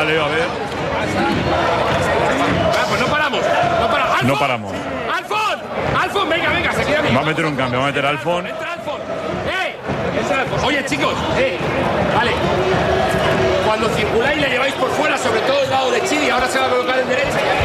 Dale, a ver. Pues no paramos. No paramos. ¡Alfon! Venga, se queda bien. Va a meter un cambio, va a meter Alfon. Entra Alfon. Oye, chicos, vale. Cuando circuláis le lleváis por fuera, sobre todo el lado de Chidi, ahora se va a colocar en derecha y aquí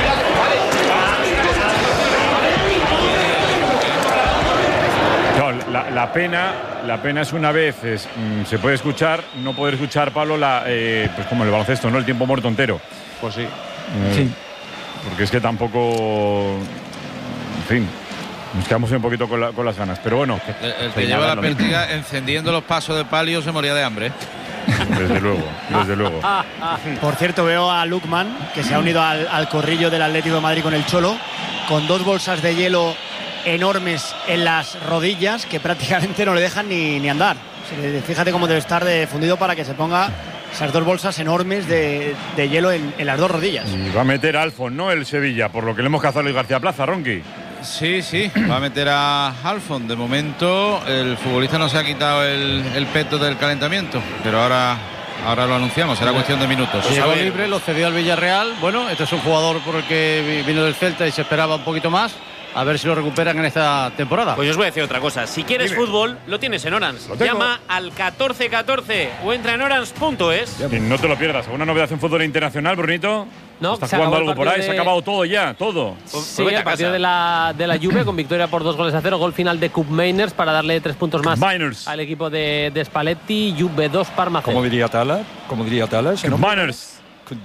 Claro, la pena es una vez se puede escuchar, no poder escuchar, Pablo, pues como el baloncesto, ¿no? El tiempo muerto entero. Pues sí. Sí. Porque es que tampoco, en fin, nos quedamos un poquito con las ganas. Pero bueno. El que lleva la pértiga encendiendo los pasos de palio se moría de hambre. Desde luego. Por cierto, veo a Lukman, que se ha unido al corrillo del Atlético de Madrid con el Cholo, con 2 bolsas de hielo enormes en las rodillas que prácticamente no le dejan ni andar. Fíjate cómo debe estar de fundido para que se ponga esas 2 bolsas enormes de hielo en las 2 rodillas. Y va a meter a Alfon, ¿no? El Sevilla, por lo que le hemos cazado a Luis García Plaza, Ronqui. Sí, va a meter a Alfon. De momento el futbolista no se ha quitado el peto del calentamiento, pero ahora lo anunciamos, será cuestión de minutos. Llegó libre, lo cedió al Villarreal. Bueno, este es un jugador por el que vino del Celta y se esperaba un poquito más. A ver si lo recuperan en esta temporada. Pues yo os voy a decir otra cosa. Si quieres fútbol, lo tienes en Orange. Llama al 1414 o entra en orange.es. Y no te lo pierdas. ¿Alguna novedad en fútbol internacional, Brunito? No, ¿Estás jugando algo por ahí? Se ha acabado todo ya, todo. Sí, el partido de la Juve con victoria por 2-0. Gol final de Cup Mainers para darle 3 puntos más al equipo de Spalletti. Juve 2, Parma 0. ¿Cómo diría Tala? Cup Mainers.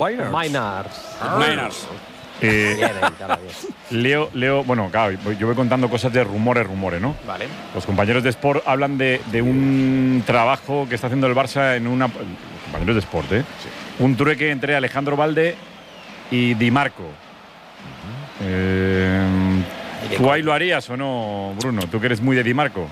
Leo, bueno, claro, yo voy contando cosas de rumores, ¿no? Vale. Los compañeros de Sport hablan de un trabajo que está haciendo el Barça en una... Compañeros de Sport, Sí. Un trueque entre Alejandro Balde y Di Marco. ¿Tú ahí lo harías o no, Bruno? ¿Tú que eres muy de Di Marco?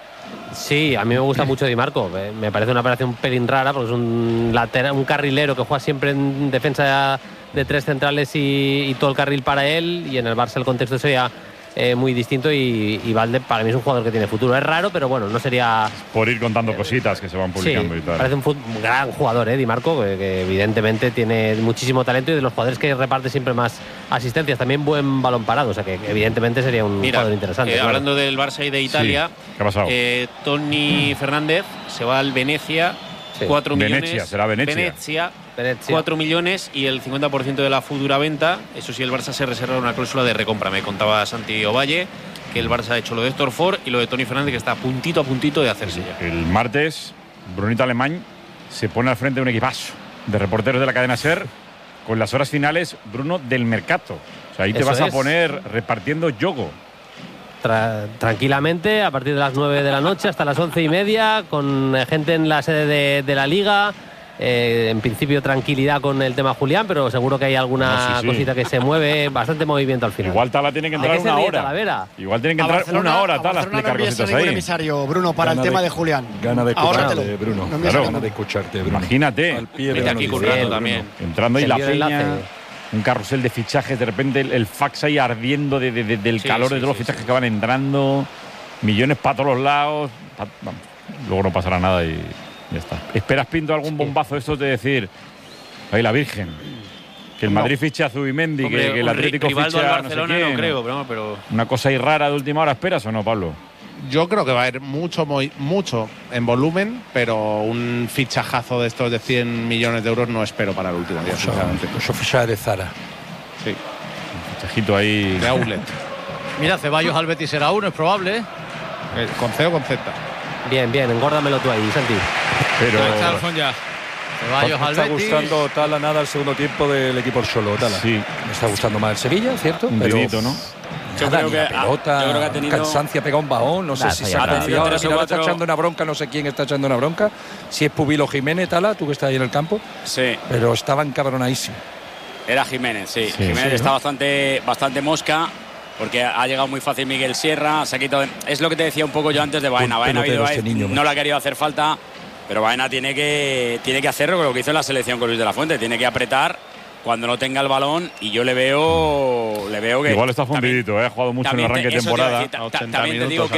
Sí, a mí me gusta mucho Di Marco. Me parece una operación un pelín rara porque es un carrilero que juega siempre en defensa de 3 centrales y todo el carril para él, y en el Barça el contexto sería muy distinto y Valde para mí es un jugador que tiene futuro. Es raro, pero bueno, no sería... Por ir contando cositas que se van publicando, sí, y tal. Parece un gran jugador, Di Marco, que evidentemente tiene muchísimo talento y de los jugadores que reparte siempre más asistencias. También buen balón parado, o sea que evidentemente sería un jugador interesante. Hablando del Barça y de Italia, ¿qué ha pasado? Toni Fernández se va al Venecia, 4 millones. Venecia, será Venecia. 4 millones y el 50% de la futura venta. Eso sí, el Barça se reserva una cláusula de recompra. Me contaba Santi Ovalle que el Barça ha hecho lo de Héctor Ford y lo de Toni Fernández, que está a puntito de hacerse ya. El martes, Brunito Alemán se pone al frente de un equipazo de reporteros de la cadena SER con las horas finales, Bruno, del mercado. O sea, ahí te vas a poner repartiendo yogo. Tranquilamente, a partir de las 9 de la noche hasta las 11:30, con gente en la sede de la Liga. En principio tranquilidad con el tema Julián, pero seguro que hay alguna cosita que se mueve, bastante movimiento al final. Igual Tala tiene que entrar una hora. Igual tiene que entrar una hora, Tala, a explicar cositas ahí. Emisario, Bruno, para el tema de Julián. Gana de escucharte, Bruno. Gana de escucharte, Bruno. Imagínate. Al pie de aquí currando también. Entrando ahí la peña, un carrusel de fichajes, de repente el fax ahí ardiendo del calor de todos los fichajes que van entrando, millones para todos los lados. Vamos, luego no pasará nada y... ya está. ¿Esperas, Pinto, algún bombazo de estos de decir, ay, la Virgen, que el Madrid ficha a Zubimendi, que el Atlético ficha a Barcelona? No creo, pero... ¿Una cosa ahí rara de última hora esperas o no, Pablo? Yo creo que va a haber mucho en volumen, pero un fichajazo de estos de 100 millones de euros no espero para el último día, sinceramente. Eso fichaje de Zara. Sí. Un fichajito ahí... de outlet. Mira, Ceballos al Betis será uno, es probable. ¿Con C o con Z? Bien, engórdamelo tú ahí, Santi. Pero... Ceballos al Betis. Betis. Está gustando Tala nada el segundo tiempo del equipo Cholo, Tala. Sí. Me está gustando más el Sevilla, ¿cierto? Un dedito, ¿no? Yo creo que ha tenido cansancio, ha pegado un bajón, no sé si se ha confiado. Ahora está echando una bronca, no sé quién está echando una bronca. Si es Pubilo Jiménez, Tala, tú que estás ahí en el campo. Sí. Pero estaba encabronadísimo. Era Jiménez, sí. Jiménez está bastante mosca, porque ha llegado muy fácil Miguel Sierra, se ha quitado... Es lo que te decía un poco yo antes de Baena. Baena no le ha querido hacer falta, pero Baena tiene que hacer lo que hizo en la selección con Luis de la Fuente, tiene que apretar cuando no tenga el balón, y yo le veo que... Igual está fundidito, ha jugado mucho en el arranque de temporada. También te digo que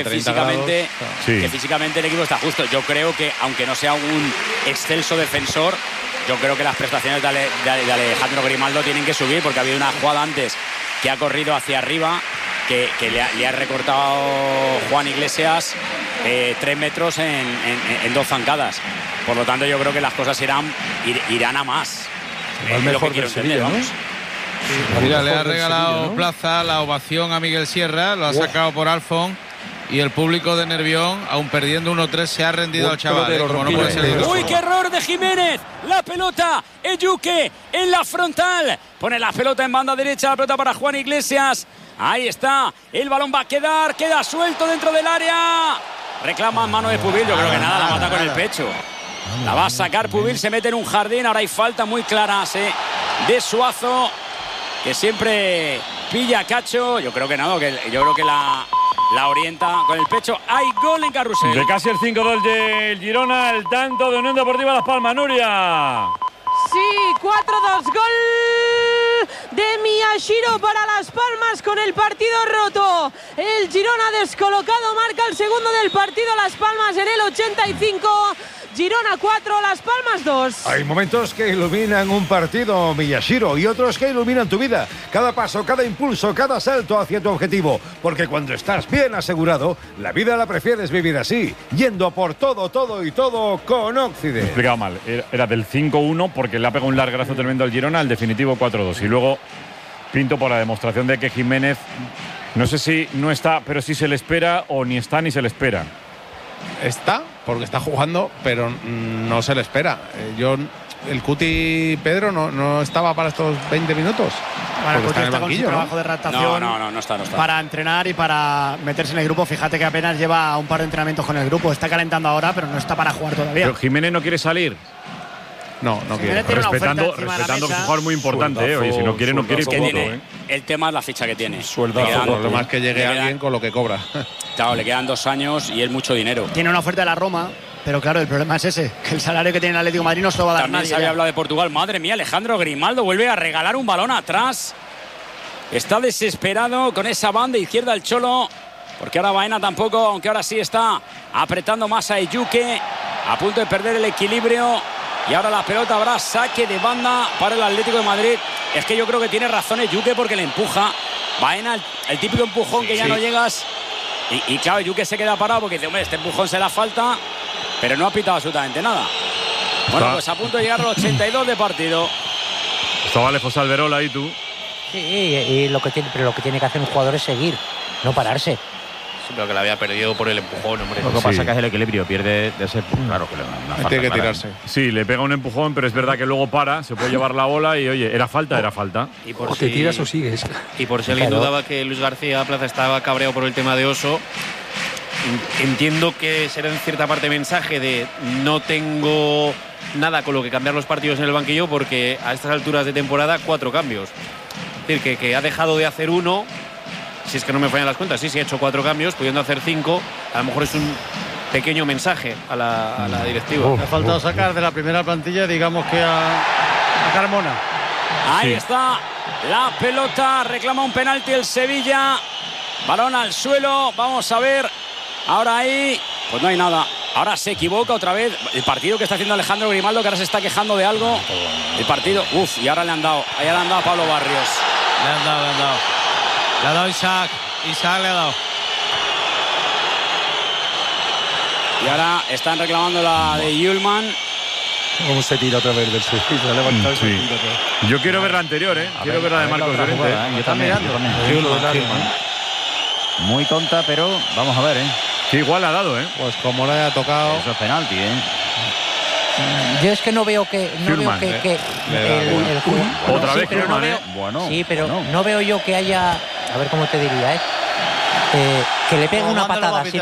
físicamente el equipo está justo. Yo creo que, aunque no sea un excelso defensor, yo creo que las prestaciones de Alejandro Grimaldo tienen que subir, porque ha habido una jugada antes que ha corrido hacia arriba, que le ha recortado Juan Iglesias 3 metros en 2 zancadas. Por lo tanto, yo creo que las cosas irán a más. Es lo mejor que quiero del Sevilla, entender, ¿no? vamos. Mira, le ha regalado Plaza la ovación a Miguel Sierra, lo ha sacado por Alfon, y el público de Nervión, aun perdiendo 1-3, se ha rendido al chaval. Como no puede ser de ¡Uy, qué error de Jiménez! La pelota, Ejuke en la frontal. Pone la pelota en banda derecha, la pelota para Juan Iglesias. Ahí está, el balón va a queda suelto dentro del área. Reclama mano de Pubil, yo creo que nada, la mata con el pecho. La va a sacar Pubil, se mete en un jardín. Ahora hay falta muy clara de Suazo, que siempre pilla a Cacho. Yo creo que nada, yo creo que la orienta con el pecho. Hay gol en Carrusel. De casi el 5-2 del Girona, el tanto de Unión Deportiva Las Palmas. Nuria. Sí, 4-2, gol de Miyashiro para Las Palmas con el partido roto. El Girona descolocado marca el segundo del partido. Las Palmas en el 85. Girona 4, Las Palmas 2. Hay momentos que iluminan un partido, Miyashiro, y otros que iluminan tu vida. Cada paso, cada impulso, cada salto hacia tu objetivo. Porque cuando estás bien asegurado, la vida la prefieres vivir así, yendo por todo y todo con Occident. Me he explicado mal. Era del 5-1 porque le ha pegado un largazo tremendo al Girona, al definitivo 4-2. Y luego Pinto por la demostración de que Jiménez, no sé si no está, pero sí se le espera, o ni está ni se le espera. Está, porque está jugando, pero no se le espera. El Cuti Pedro no estaba para estos 20 minutos. Bueno, Cuti está con su trabajo de adaptación no está. para entrenar y para meterse en el grupo. Fíjate que apenas lleva un par de entrenamientos con el grupo. Está calentando ahora, pero no está para jugar todavía. Pero Jiménez no quiere salir. No quiere. Respetando que es un jugador muy importante. Oye, si no quiere, no quiere. El tema es la ficha que tiene. Sueldazo. El problema es que llegue alguien con lo que cobra. Claro, le quedan 2 años y es mucho dinero. Tiene una oferta de la Roma, pero claro, el problema es ese, que el salario que tiene el Atlético de Madrid no se lo va a dar También nadie. se había hablado de Portugal. Madre mía, Alejandro Grimaldo vuelve a regalar un balón atrás. Está desesperado con esa banda izquierda el Cholo, porque ahora Baena tampoco, aunque ahora sí está apretando más a Ejuke, a punto de perder el equilibrio. Y ahora la pelota habrá saque de banda para el Atlético de Madrid. Es que yo creo que tiene razón Ejuke porque le empuja. Baena, el típico empujón que ya no llegas. Y claro, Ejuke se queda parado porque dice, hombre, este empujón se la falta, pero no ha pitado absolutamente nada. Bueno, pues a punto de llegar a los 82 de partido. Estaba lejos Alberola ahí tú. Sí, pero lo que tiene que hacer un jugador es seguir, no pararse. Sí, pero que la había perdido por el empujón, hombre. Lo que pasa es que es el equilibrio, pierde de ese. Claro que una falta. Tiene que tirarse. Sí, le pega un empujón, pero es verdad que luego para, se puede llevar la bola y oye, era falta. Y por o te tiras o sigues. Y por si alguien dudaba que Luis García Plaza estaba cabreado por el tema de Oso, entiendo que será en cierta parte mensaje de no tengo nada con lo que cambiar los partidos en el banquillo, porque a estas alturas de temporada 4 cambios. Es decir, que ha dejado de hacer 1. Si es que no me fallan las cuentas, sí, ha hecho 4 cambios, pudiendo hacer 5. A lo mejor es un pequeño mensaje a la directiva. Me ha faltado sacar de la primera plantilla, digamos que a Carmona. Ahí está la pelota, reclama un penalti el Sevilla. Balón al suelo, vamos a ver. Ahora ahí, pues no hay nada. Ahora se equivoca otra vez. El partido que está haciendo Alejandro Grimaldo, que ahora se está quejando de algo. El partido, y ahora le han dado. Ahí le han dado a Pablo Barrios. Le han dado. Le ha dado Isaac le ha dado. Y ahora están reclamando la de Yulman. ¿Cómo se tira otra vez del suelo? Se ha levantado sí. Yo quiero ver la anterior, quiero ver la de Marcos Llorente. Yo también. Muy tonta, pero vamos a ver, Que igual ha dado, Pues como le haya tocado. Eso es penalti, Yo es que no veo que otra vez pero no veo, sí, pero no veo yo que haya, a ver cómo te diría, que le pegue una patada así.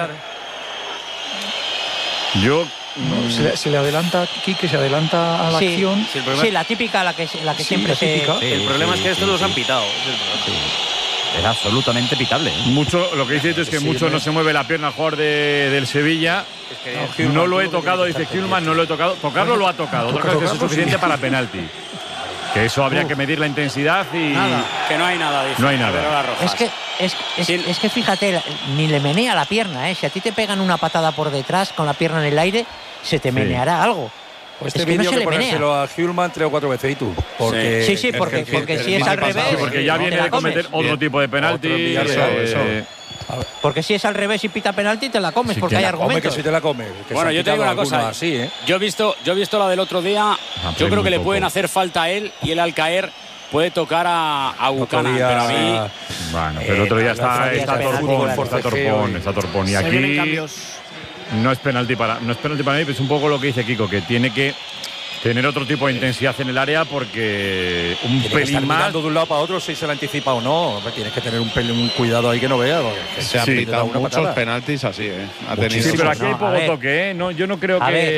Yo se le adelanta, Quique se adelanta a la acción. Sí, la típica, la que siempre se. El problema es que estos los han pitado. Es absolutamente pitable. Mucho, lo que dice es que mucho no se mueve la pierna al jugador del Sevilla. Es que no lo he tocado, dice Hjulman, no lo he tocado. Tocarlo lo ha tocado. Otra cosa es que es suficiente para penalti. Que eso habría que medir la intensidad y. Nada, que no hay nada, dice. No hay nada. Es que fíjate, ni le menea la pierna, Si a ti te pegan una patada por detrás con la pierna en el aire, se te meneará algo. Este vídeo que ponérselo a Hjulman 3 o 4 veces y tú. Porque si es al revés. Porque ya viene de cometer otro tipo de penalti. Porque si es al revés y pita penalti, te la comes, porque hay argumentos. Que si te la comes. Bueno, yo te digo una cosa. Así, ¿eh? Yo he visto la del otro día. Yo creo que le pueden hacer falta a él y él al caer puede tocar a Buchanan, pero a mí. Bueno, pero el otro día está torpón. Y aquí no es penalti para mí, pero es un poco lo que dice Kiko, que tiene que tener otro tipo de intensidad en el área porque un pelín más. Mirando de un lado para otro si se la anticipa o no. Tienes que tener un cuidado ahí que no veas. Se han pitado muchos penaltis así, ¿eh? Sí, pero aquí hay poco toque, ¿eh? No, yo no creo que.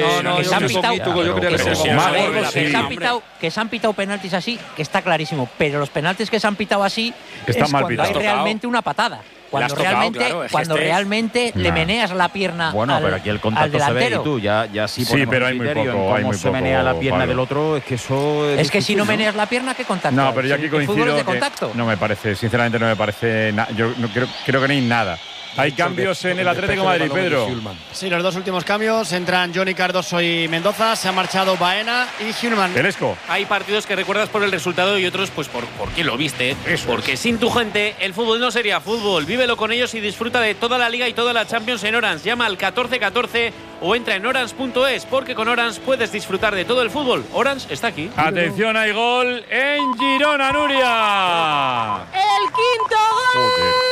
Que se han pitado penaltis así, que está clarísimo. Pero los penaltis que se han pitado así está es mal cuando hay realmente una patada. Cuando realmente le meneas la pierna pero aquí el contacto se ve y tú ya sí pero hay muy poco. Cómo se menea la pierna del otro, es que eso es que si no meneas la pierna, ¿qué contacto? No, pero yo aquí coincido de contacto. No me parece, sinceramente no me parece nada. Yo no creo que no hay nada. Hay cambios en el Atlético de Madrid, Pedro. Sí, los dos últimos cambios. Entran Johnny Cardoso y Mendoza. Se ha marchado Baena y Hjulman. Telesco. Hay partidos que recuerdas por el resultado y otros pues por quién lo viste. Porque sin tu gente el fútbol no sería fútbol. Vívelo con ellos y disfruta de toda la Liga y toda la Champions en Orange. Llama al 1414 o entra en orange.es, porque con Orange puedes disfrutar de todo el fútbol. Orange está aquí. Atención, hay gol en Girona, Nuria. El quinto gol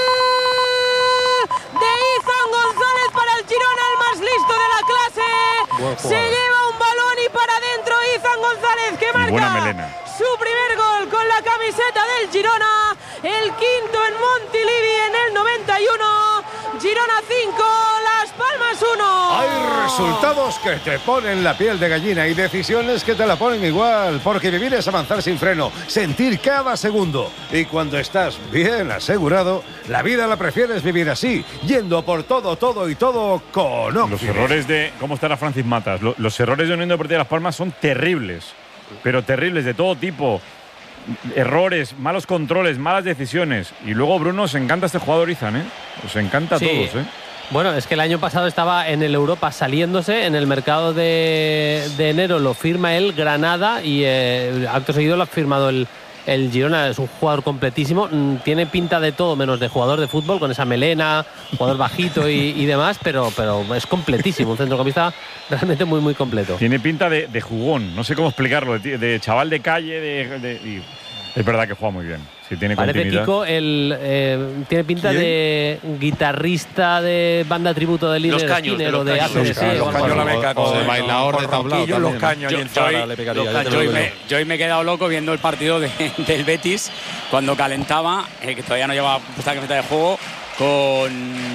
de Izan González para el Girona, el más listo de la clase. Se lleva un balón y para adentro Izan González, que marca su primer gol con la camiseta del Girona. El quinto en Montilivi en el 91. Girona 5, Las Palmas 1. Hay resultados que te ponen la piel de gallina y decisiones que te la ponen igual, porque vivir es avanzar sin freno, sentir cada segundo. Y cuando estás bien asegurado, la vida la prefieres vivir así, yendo por todo y todo con Oxide. Los errores de... ¿Cómo estará Francis Matas? Los errores de Unión Deportiva Las Palmas son terribles, pero terribles, de todo tipo. Errores, malos controles, malas decisiones. Y luego, Bruno, os encanta este jugador Izan, ¿eh? Os encanta a todos, ¿eh? Bueno, es que el año pasado estaba en el Europa saliéndose, en el mercado de enero lo firma el Granada y acto seguido lo ha firmado el Girona. Es un jugador completísimo, tiene pinta de todo menos de jugador de fútbol, con esa melena, jugador bajito y demás, pero es completísimo, un centrocampista realmente muy, muy completo. Tiene pinta de jugón, no sé cómo explicarlo, de chaval de calle, y es verdad que juega muy bien. Sí, tiene parece continuidad. Kiko, tiene pinta de guitarrista de banda tributo de Líder Skinner o de ACDC. Los caños la beca con el bailador de tablao. Los caños en Zara le pegaría. Yo hoy me he quedado loco viendo el partido del Betis cuando calentaba, que todavía no llevaba puesta camiseta de juego, con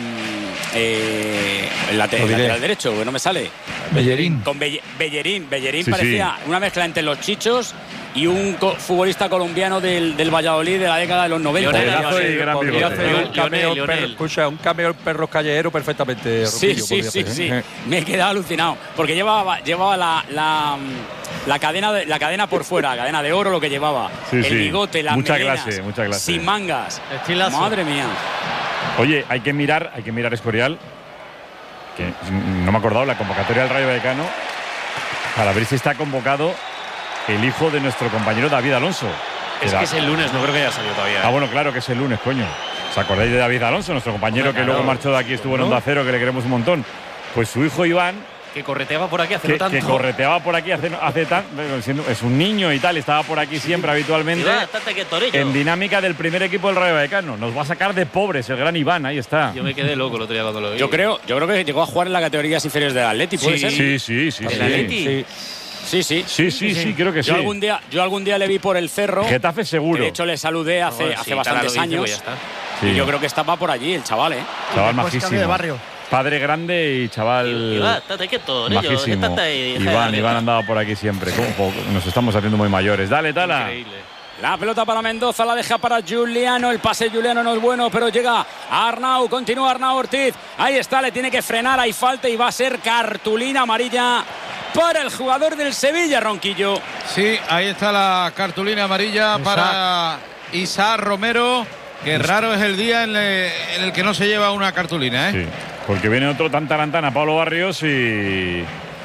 el lateral derecho, que no me sale. Bellerín. Con Bellerín. Bellerín parecía una mezcla entre los Chichos y un futbolista colombiano del Valladolid de la década de los 90. Un cameo perros callejeros perfectamente. Sí. Me he quedado alucinado porque llevaba la cadena por fuera, cadena de oro, lo que llevaba, el bigote, las melenas, mucha clase. sin mangas. Estilazo. Madre mía. Oye, hay que mirar Escorial, que no me he acordado, la convocatoria del Rayo Vallecano, para ver si está convocado el hijo de nuestro compañero David Alonso. Es que es el lunes, no creo que haya salido todavía. Ah, bueno, claro que es el lunes, coño. ¿Os acordáis de David Alonso, nuestro compañero que luego marchó de aquí, estuvo en Onda Cero, que le queremos un montón? Pues su hijo Iván, que correteaba por aquí hace no tanto. Que correteaba por aquí hace tanto. Es un niño y tal, estaba por aquí siempre habitualmente. En dinámica del primer equipo del Rayo Vallecano. Nos va a sacar de pobres el gran Iván, ahí está. Yo me quedé loco el otro día cuando lo vi. Yo creo que llegó a jugar en las categorías inferiores del Atleti, ¿puede ser? Sí. ¿El Atleti? Sí, creo que sí. Yo algún día le vi por el Cerro. Getafe seguro. De hecho, le saludé hace bastantes años. Y yo creo que estaba por allí el chaval, ¿eh? Chaval majísimo. De barrio. Padre grande y chaval Iván, estate quieto, majísimo. Iván andaba por aquí siempre. Nos estamos haciendo muy mayores. Dale, Tala. Increíble. La pelota para Mendoza, la deja para Juliano. El pase de Juliano no es bueno, pero llega a Arnau. Continúa Arnau Ortiz. Ahí está, le tiene que frenar. Hay falta y va a ser cartulina amarilla para el jugador del Sevilla, Ronquillo. Sí, ahí está la cartulina amarilla para Isaac Romero. Qué raro es el día en el que no se lleva una cartulina, ¿eh? Sí, porque viene otro tan tarantana, Pablo Barrios, y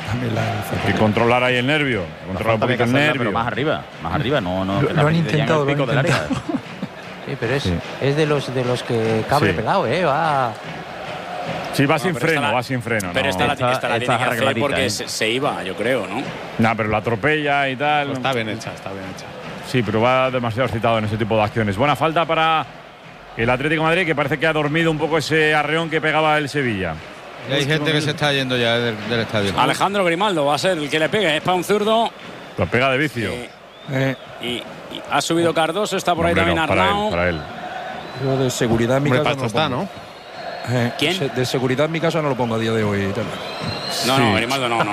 Que controlar ahí el nervio. Controlar un poquito el nervio. Pero más arriba, no. Lo han intentado, pico del área. Sí, pero es de los que cable pegado, va. Sí, va sin freno, Pero esta la tiene que hacer porque se iba, yo creo, ¿no? No, pero la atropella y tal. Pues está bien hecha. Sí, pero va demasiado excitado en ese tipo de acciones. Buena falta para el Atlético de Madrid, que parece que ha dormido un poco ese arreón que pegaba el Sevilla. Y hay gente que se está yendo ya del estadio. Alejandro Grimaldo va a ser el que le pegue. Es para un zurdo. Lo pega de vicio. Y ha subido Cardoso, está por ahí también Arnau. Para él. Yo de seguridad en mi casa no está, ¿no? ¿Quién? De seguridad en mi casa no lo pongo a día de hoy. No, Grimaldo no.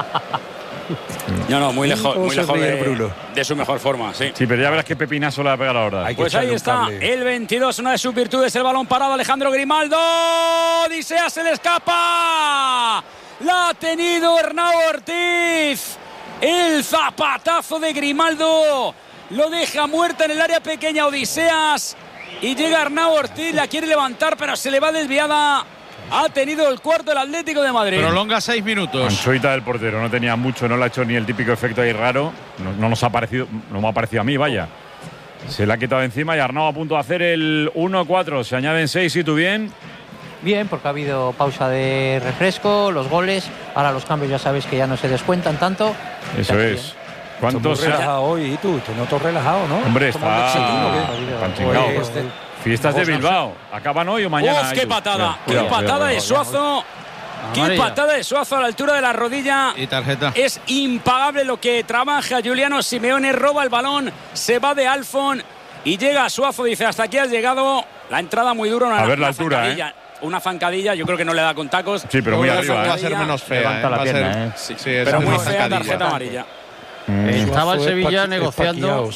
No, muy lejos de su mejor forma, sí. Sí, pero ya verás qué pepinazo le va a pegar ahora. Pues ahí está, el 22, una de sus virtudes, el balón parado, Alejandro Grimaldo. Odisea se le escapa. La ha tenido Arnau Ortiz. El zapatazo de Grimaldo lo deja muerta en el área pequeña Odiseas. Y llega Arnau Ortiz, la quiere levantar, pero se le va desviada. Ha tenido el cuarto el Atlético de Madrid. Prolonga 6 minutos. Anchoita del portero, no tenía mucho, no le ha hecho ni el típico efecto ahí raro. No nos ha parecido, no me ha parecido a mí, vaya. Se le ha quitado encima y Arnau a punto de hacer el 1-4. Se añaden 6, ¿y tú bien? Bien, porque ha habido pausa de refresco, los goles. Ahora los cambios ya sabéis que ya no se descuentan tanto. Eso es. ¿Cuántos relajado hoy? ¿Y tú? Te noto relajado, ¿no? Hombre, está chingado. Fiestas de Bilbao. ¿Acaban hoy o mañana? ¡Uf, qué patada! ¡Qué patada de Suazo! ¡Qué patada de Suazo a la altura de la rodilla! Y tarjeta. Es impagable lo que trabaja Giuliano Simeone. Roba el balón, se va de Alfon y llega a Suazo. Dice, hasta aquí has llegado. La entrada muy dura. A ver la altura, Una zancadilla, yo creo que no le da con tacos. Sí, pero muy arriba. Va a ser menos fea. Levanta la pierna, Sí, pero muy fea, tarjeta amarilla. Estaba el Sevilla negociando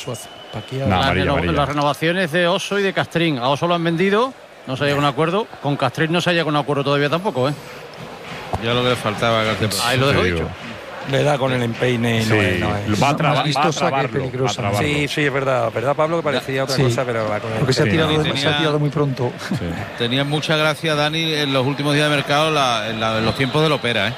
las renovaciones de Oso y de Castrín. A Oso lo han vendido, no se ha llegado a un acuerdo. Con Castrín no se ha llegado a un acuerdo todavía tampoco, Ya lo que le faltaba a García. Ahí lo dejo dicho. Le da con el empeine. Va a trabarlo. Sí, es verdad, Pablo, que parecía otra cosa, pero va con el... Porque se ha tirado muy pronto. Tenía mucha gracia Dani en los últimos días de mercado en los tiempos del Opera,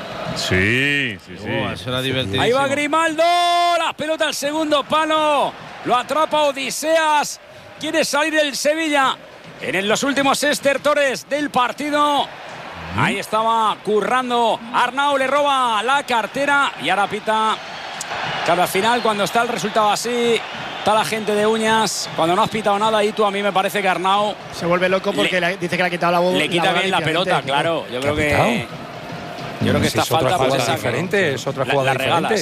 Sí. Eso era divertidísimo. Ahí va Grimaldo, la pelota al segundo palo, lo atrapa Odiseas, quiere salir el Sevilla en los últimos estertores del partido. Ahí estaba currando Arnau, le roba la cartera y ahora pita. Claro, al final cuando está el resultado así, está la gente de uñas, cuando no has pitado nada y tú, a mí me parece que Arnau se vuelve loco porque dice que le ha quitado la bola. Le quita bien la pelota, claro. Yo creo que esta falta es diferente, es otra jugada diferente.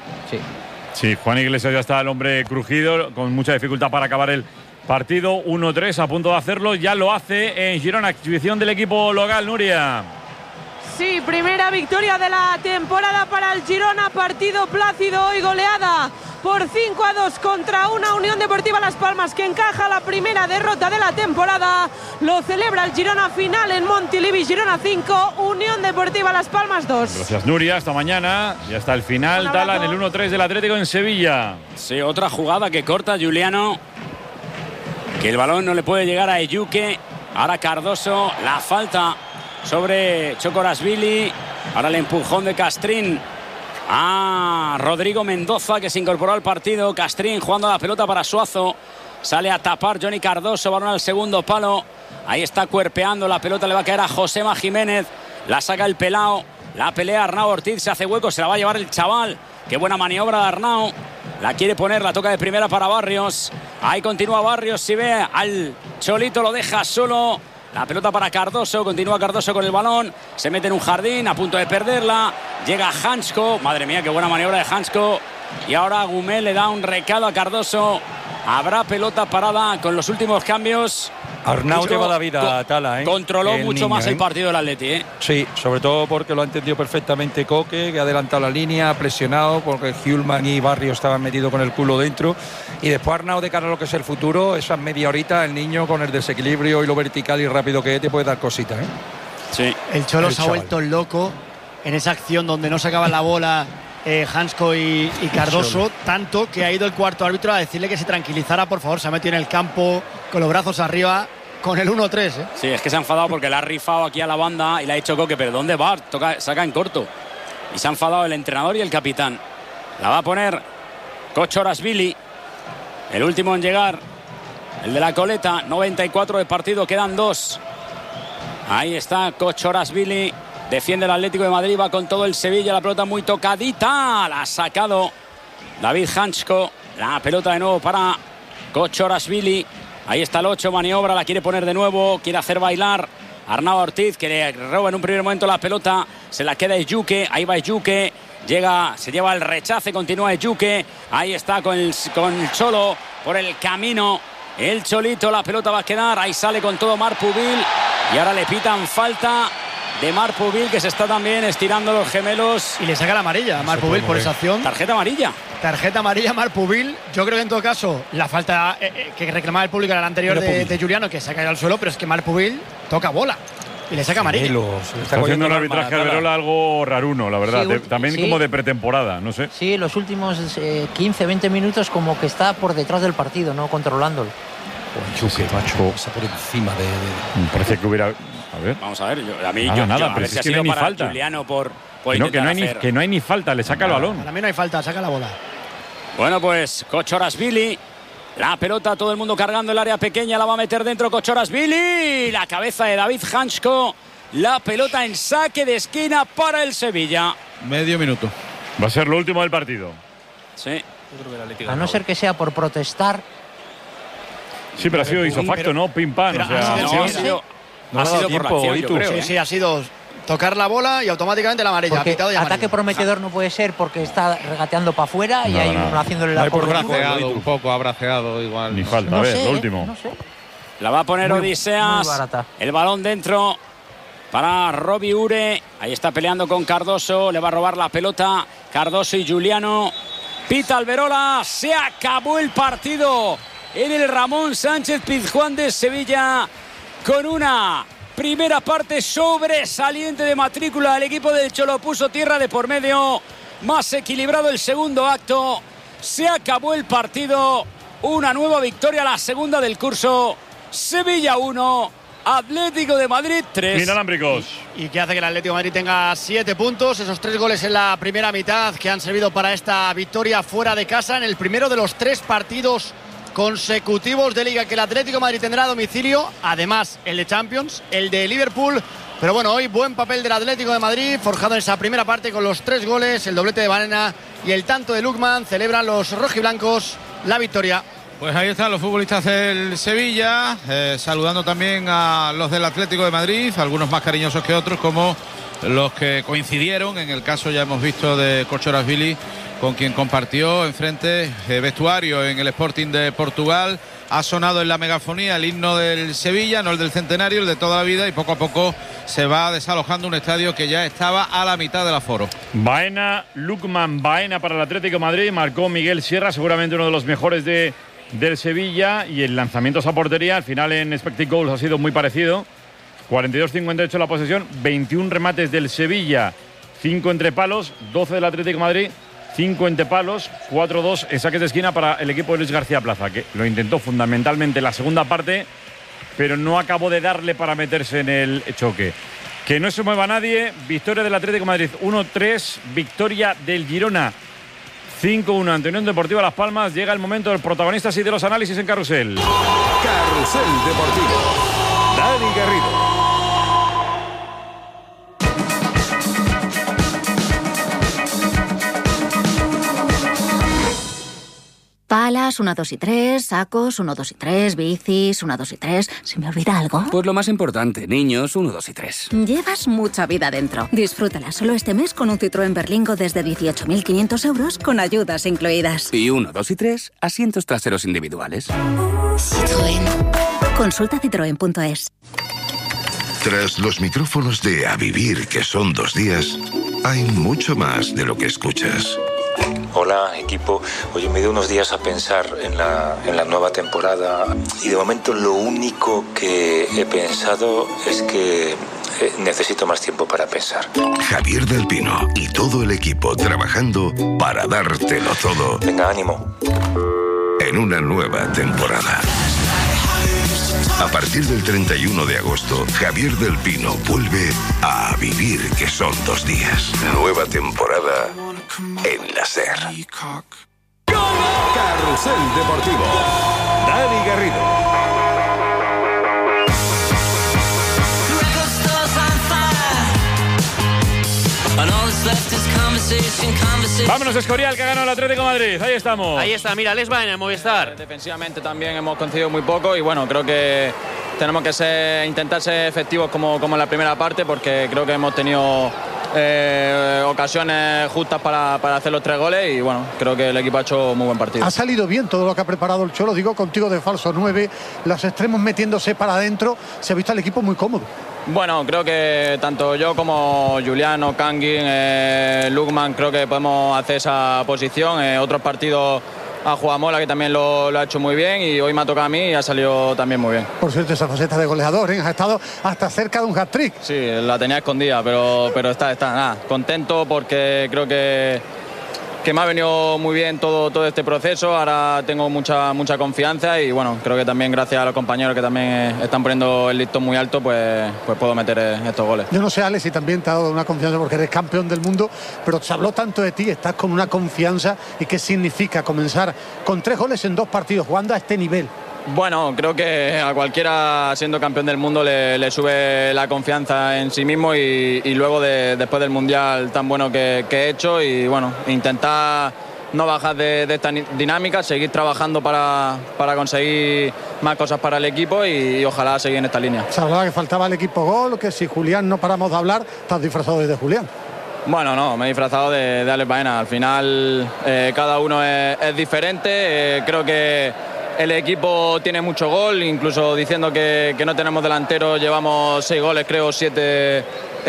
Sí, Juan Iglesias ya está el hombre crujido, con mucha dificultad para acabar el partido. 1-3, a punto de hacerlo. Ya lo hace en Girona, exhibición del equipo local, Nuria. Sí, primera victoria de la temporada para el Girona, partido plácido y goleada por 5-2 contra una Unión Deportiva Las Palmas que encaja la primera derrota de la temporada. Lo celebra el Girona, final en Montilivi. Girona 5, Unión Deportiva Las Palmas 2. Gracias, Nuria, hasta mañana. Ya está el final, Tala, en el 1-3 del Atlético en Sevilla. Sí, otra jugada que corta Giuliano, que el balón no le puede llegar a Eyuke. Ahora Cardoso, la falta sobre Chocorasvili. Ahora el empujón de Castrín a Rodrigo Mendoza, que se incorporó al partido. Castrín jugando la pelota para Suazo. Sale a tapar Johnny Cardoso, balón al segundo palo. Ahí está cuerpeando, la pelota le va a caer a Josema Jiménez. La saca el pelao, la pelea Arnau Ortiz, se hace hueco, se la va a llevar el chaval. Qué buena maniobra de Arnau. La quiere poner, la toca de primera para Barrios. Ahí continúa Barrios, si ve al Cholito lo deja solo. La pelota para Cardoso, continúa Cardoso con el balón. Se mete en un jardín, a punto de perderla. Llega Hansko, madre mía, qué buena maniobra de Hansko. Y ahora Gumel le da un recado a Cardoso. Habrá pelota parada con los últimos cambios. Arnau lleva la vida a Tala, Controló mucho más el partido del Atleti, Sí, sobre todo porque lo ha entendido perfectamente Coque, que ha adelantado la línea, ha presionado, porque Hjulman y Barrio estaban metidos con el culo dentro. Y después Arnau, de cara a lo que es el futuro, esas media horita, el niño con el desequilibrio y lo vertical y rápido que es, te puede dar cositas, Sí. El Cholo se ha vuelto loco en esa acción donde no sacaban la bola Hansko y Cardoso, tanto que ha ido el cuarto árbitro a decirle que se tranquilizara, por favor. Se ha metido en el campo con los brazos arriba con el 1-3. Sí, es que se ha enfadado porque le ha rifado aquí a la banda y le ha dicho Coque, pero ¿dónde va? Saca en corto. y se ha enfadado el entrenador y el capitán. La va a poner Kochorashvili, el último en llegar, el de la coleta. 94 de partido, quedan 2. Ahí está Kochorashvili, defiende el Atlético de Madrid, va con todo el Sevilla, la pelota muy tocadita, la ha sacado David Hansko, la pelota de nuevo para Kochorashvili. Ahí está el 8, maniobra, la quiere poner de nuevo, quiere hacer bailar Arnau Ortiz, que le roba en un primer momento la pelota, se la queda Ejuke, ahí va Ejuke, llega, se lleva el rechace, continúa Ejuke, ahí está con el Cholo por el camino, el Cholito, la pelota va a quedar, ahí sale con todo Marc Pubil y ahora le pitan falta de Marc Pubil, que se está también estirando los gemelos. Y le saca la amarilla a Marc Pubil por esa acción. Tarjeta amarilla. Tarjeta amarilla Marc Pubil. Yo creo que en todo caso la falta que reclamaba el público era la anterior de Giuliano, que se ha caído al suelo, pero es que Marc Pubil toca bola y le saca amarilla. Está haciendo el arbitraje Alberola algo raruno, la verdad. Sí, también como de pretemporada, no sé. Sí, los últimos 15-20 minutos como que está por detrás del partido, no controlándolo. Está por encima de... Me parece que hubiera... A ver. Vamos a ver, a mí nada, a ver si ha sido para falta. Giuliano por que no hay ni falta, le saca el balón. Para mí no hay falta, saca la bola. Bueno, pues Kochorashvili, la pelota, todo el mundo cargando el área pequeña, la va a meter dentro Kochorashvili, la cabeza de David Hansko, la pelota en saque de esquina para el Sevilla. Medio minuto. Va a ser lo último del partido. Sí. A no ser que sea por protestar. Sí, pero ha sido isofacto, ¿no? Pim pam. Ha sido por la acción, yo creo. Sí, ha sido tocar la bola y automáticamente la amarilla. Ataque prometedor no puede ser porque está regateando para afuera y hay uno haciéndole la braceado un poco, ha braceado igual. Ni falta, a ver, lo último. No sé. La va a poner Odiseas. El balón dentro para Robbie Ure. Ahí está peleando con Cardoso. Le va a robar la pelota Cardoso y Giuliano. Pita Alberola. Se acabó el partido en el Ramón Sánchez Pizjuán de Sevilla, con una primera parte sobresaliente de matrícula. El equipo del Cholo puso tierra de por medio. Más equilibrado el segundo acto. Se acabó el partido. Una nueva victoria, la segunda del curso. Sevilla 1, Atlético de Madrid 3. Inalámbricos. Y que hace que el Atlético de Madrid tenga 7 puntos. Esos 3 goles en la primera mitad que han servido para esta victoria fuera de casa en el primero de los 3 partidos consecutivos de Liga que el Atlético de Madrid tendrá a domicilio. Además, el de Champions, el de Liverpool. Pero bueno, hoy buen papel del Atlético de Madrid, forjado en esa primera parte con los 3 goles, el doblete de Baena y el tanto de Lookman. Celebran los rojiblancos la victoria. Pues ahí están los futbolistas del Sevilla, saludando también a los del Atlético de Madrid, algunos más cariñosos que otros, como los que coincidieron. En el caso ya hemos visto de Kochorashvili, con quien compartió enfrente vestuario en el Sporting de Portugal. Ha sonado en la megafonía el himno del Sevilla, no el del centenario, el de toda la vida, y poco a poco se va desalojando un estadio que ya estaba a la mitad del aforo. Baena, Lookman, Baena para el Atlético de Madrid, marcó Miguel Sierra, seguramente uno de los mejores del Sevilla, y el lanzamiento a portería al final en Expected Goals ha sido muy parecido. 42-58 la posesión, 21 remates del Sevilla, 5 entre palos, 12 del Atlético de Madrid, 5 entre palos, 4-2 en saques de esquina para el equipo de Luis García Plaza, que lo intentó fundamentalmente en la segunda parte, pero no acabó de darle para meterse en el choque. Que no se mueva nadie. Victoria del Atlético de Madrid 1-3, victoria del Girona 5-1 ante Unión Deportiva Las Palmas. Llega el momento del protagonistas y de los análisis en Carrusel. Carrusel Deportivo. Dani Garrido. Palas, 1, 2 y 3, sacos, 1, 2 y 3, bicis, 1, 2 y 3. ¿Se me olvida algo? Pues lo más importante, niños, 1, 2 y 3. Llevas mucha vida dentro. Disfrútala solo este mes con un Citroën Berlingo desde 18.500 euros con ayudas incluidas. Y 1, 2 y 3, asientos traseros individuales. Citroën. Consulta citroen.es. Tras los micrófonos de A Vivir, que son 2 días, hay mucho más de lo que escuchas. Hola, equipo. Oye, me dio unos días a pensar en la nueva temporada y de momento lo único que he pensado es que necesito más tiempo para pensar. Javier del Pino y todo el equipo trabajando para dártelo todo. Venga, ánimo. En una nueva temporada. A partir del 31 de agosto, Javier del Pino vuelve a Vivir que son 2 días. Nueva temporada en la SER. Carrusel Deportivo. Dani Garrido. Vámonos, Escorial, que ha ganado el Atlético de Madrid. Ahí estamos. Ahí está, mira, Alex Baena en Movistar. Defensivamente también hemos concedido muy poco y bueno, creo que tenemos que intentar ser efectivos como en la primera parte, porque creo que hemos tenido ocasiones justas para hacer los 3 goles y bueno, creo que el equipo ha hecho muy buen partido. Ha salido bien todo lo que ha preparado el Cholo, digo contigo de falso 9, los extremos metiéndose para adentro, se ha visto al equipo muy cómodo. Bueno, creo que tanto yo como Juliano, Kangin, Lukman, creo que podemos hacer esa posición. Otros partidos a Juan Mola, que también lo ha hecho muy bien, y hoy me ha tocado a mí y ha salido también muy bien. Por cierto, esa faceta de goleador, ha estado hasta cerca de un hat-trick. Sí, la tenía escondida, pero está nada, contento porque creo que me ha venido muy bien todo este proceso. Ahora tengo mucha confianza y bueno, creo que también gracias a los compañeros que también están poniendo el listón muy alto, pues puedo meter estos goles. Yo no sé, Alex, si también te ha dado una confianza porque eres campeón del mundo, pero se habló tanto de ti, estás con una confianza, y qué significa comenzar con 3 goles en 2 partidos jugando a este nivel. Bueno, creo que a cualquiera siendo campeón del mundo le sube la confianza en sí mismo y luego después del Mundial tan bueno que he hecho, y bueno, intentar no bajar de esta dinámica, seguir trabajando para conseguir más cosas para el equipo y ojalá seguir en esta línea. Se hablaba que faltaba el equipo gol, que si Julián no paramos de hablar, estás disfrazado de Julián. Bueno, no, me he disfrazado de Alex Baena. Al final cada uno es diferente. Creo que el equipo tiene mucho gol, incluso diciendo que no tenemos delantero, llevamos 6 goles, creo 7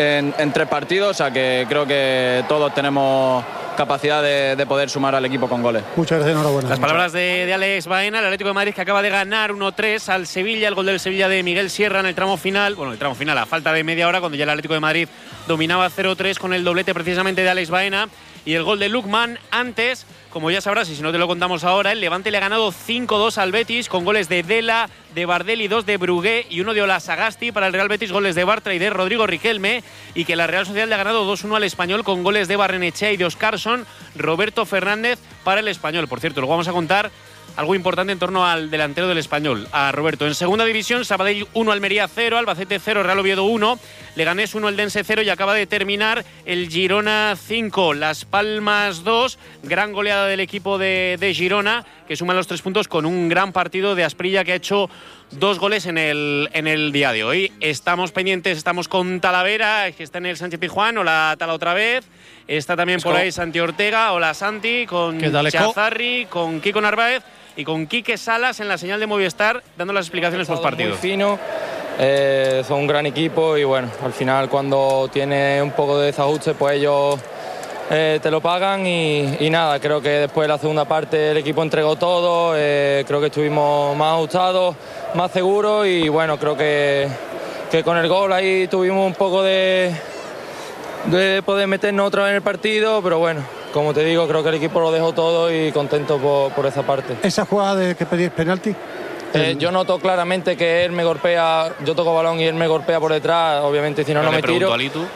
en 3 partidos, o sea que creo que todos tenemos capacidad de poder sumar al equipo con goles. Muchas gracias, enhorabuena. Las palabras de Alex Baena, el Atlético de Madrid, que acaba de ganar 1-3 al Sevilla, el gol del Sevilla de Miguel Sierra en el tramo final, a falta de media hora, cuando ya el Atlético de Madrid dominaba 0-3 con el doblete precisamente de Alex Baena, y el gol de Lukman antes. Como ya sabrás, y si no te lo contamos ahora, el Levante le ha ganado 5-2 al Betis con goles de Dela, de Bardelli, 2 de Brugué y 1 de Olasagasti. Para el Real Betis, goles de Bartra y de Rodrigo Riquelme, y que la Real Sociedad le ha ganado 2-1 al Español con goles de Barrenechea y de Oscarson. Roberto Fernández para el Español. Por cierto, luego vamos a contar algo importante en torno al delantero del Español, a Roberto. En segunda división, Sabadell 1, Almería 0, Albacete 0, Real Oviedo 1, Leganés 1, Eldense 0, y acaba de terminar el Girona 5, Las Palmas 2. Gran goleada del equipo de Girona, que suma los 3 puntos con un gran partido de Asprilla, que ha hecho 2 goles en el día de hoy. Estamos pendientes, estamos con Talavera, que está en el Sánchez Pizjuán. Hola, Tala, otra vez. Está también por ahí Santi Ortega. Hola, Santi, con Chazarri, con Kiko Narváez y con Quique Salas en la señal de Movistar, dando las explicaciones post partido. Muy fino, son un gran equipo, y bueno, al final cuando tiene un poco de desajuste, pues ellos te lo pagan, y nada, creo que después de la segunda parte el equipo entregó todo, creo que estuvimos más ajustados, más seguros, y bueno, creo que con el gol ahí tuvimos un poco de poder meternos otra vez en el partido, pero bueno, como te digo, creo que el equipo lo dejó todo y contento por esa parte. ¿Esa jugada de que pedís penalti? Yo noto claramente que él me golpea, yo toco balón y él me golpea por detrás, obviamente si no me tiro.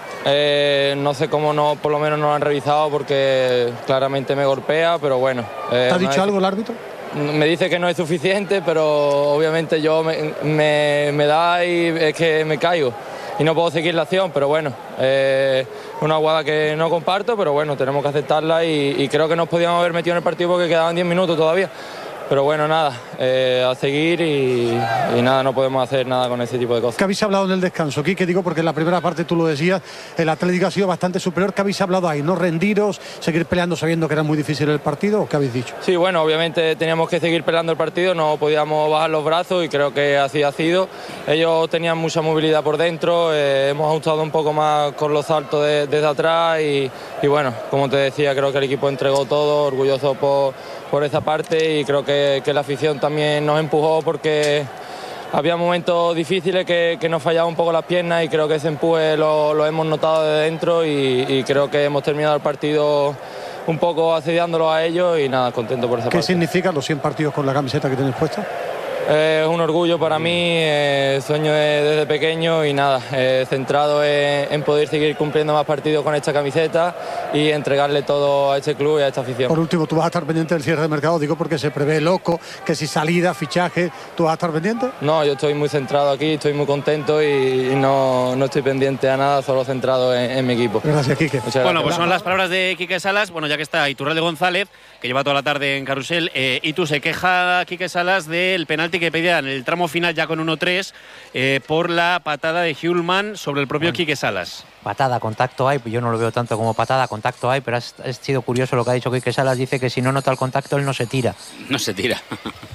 No sé cómo no, por lo menos no lo han revisado, porque claramente me golpea, pero bueno. ¿Te ha dicho algo el árbitro? Me dice que no es suficiente, pero obviamente yo me da y es que me caigo y no puedo seguir la acción, pero bueno, una jugada que no comparto, pero bueno, tenemos que aceptarla, y creo que nos podíamos haber metido en el partido porque quedaban 10 minutos todavía. Pero bueno, nada, a seguir y nada, no podemos hacer nada con ese tipo de cosas. ¿Qué habéis hablado en el descanso, Quique? Digo, porque en la primera parte tú lo decías, el Atlético ha sido bastante superior. ¿Qué habéis hablado ahí? ¿No rendiros, seguir peleando sabiendo que era muy difícil el partido, o qué habéis dicho? Sí, bueno, obviamente teníamos que seguir peleando el partido, no podíamos bajar los brazos, y creo que así ha sido. Ellos tenían mucha movilidad por dentro, hemos ajustado un poco más con los saltos desde atrás, y bueno, como te decía, creo que el equipo entregó todo, orgulloso por esa parte, y creo que la afición también nos empujó, porque había momentos difíciles que nos fallaban un poco las piernas, y creo que ese empuje lo hemos notado de dentro, y creo que hemos terminado el partido un poco asediándolo a ellos, y nada, contento por esa parte. ¿Qué significan los 100 partidos con la camiseta que tenéis puesta? Es un orgullo para mí, sueño desde pequeño y nada, centrado en poder seguir cumpliendo más partidos con esta camiseta y entregarle todo a este club y a esta afición. Por último, ¿tú vas a estar pendiente del cierre de mercado? Digo porque se prevé loco, que si salida, fichaje, ¿tú vas a estar pendiente? No, yo estoy muy centrado aquí, estoy muy contento y no estoy pendiente a nada, solo centrado en mi equipo. Gracias, Quique. Muchas gracias. Bueno, pues son las palabras de Quique Salas. Bueno, ya que está Iturralde González, que lleva toda la tarde en Carrusel, y tú se queja Quique Salas del penalti que pedía en el tramo final ya con 1-3 por la patada de Hjulmand sobre el propio Quique Salas. Patada, contacto hay, yo no lo veo tanto como patada, contacto hay, pero ha sido curioso lo que ha dicho Quique Salas, dice que si no nota el contacto él no se tira. No se tira.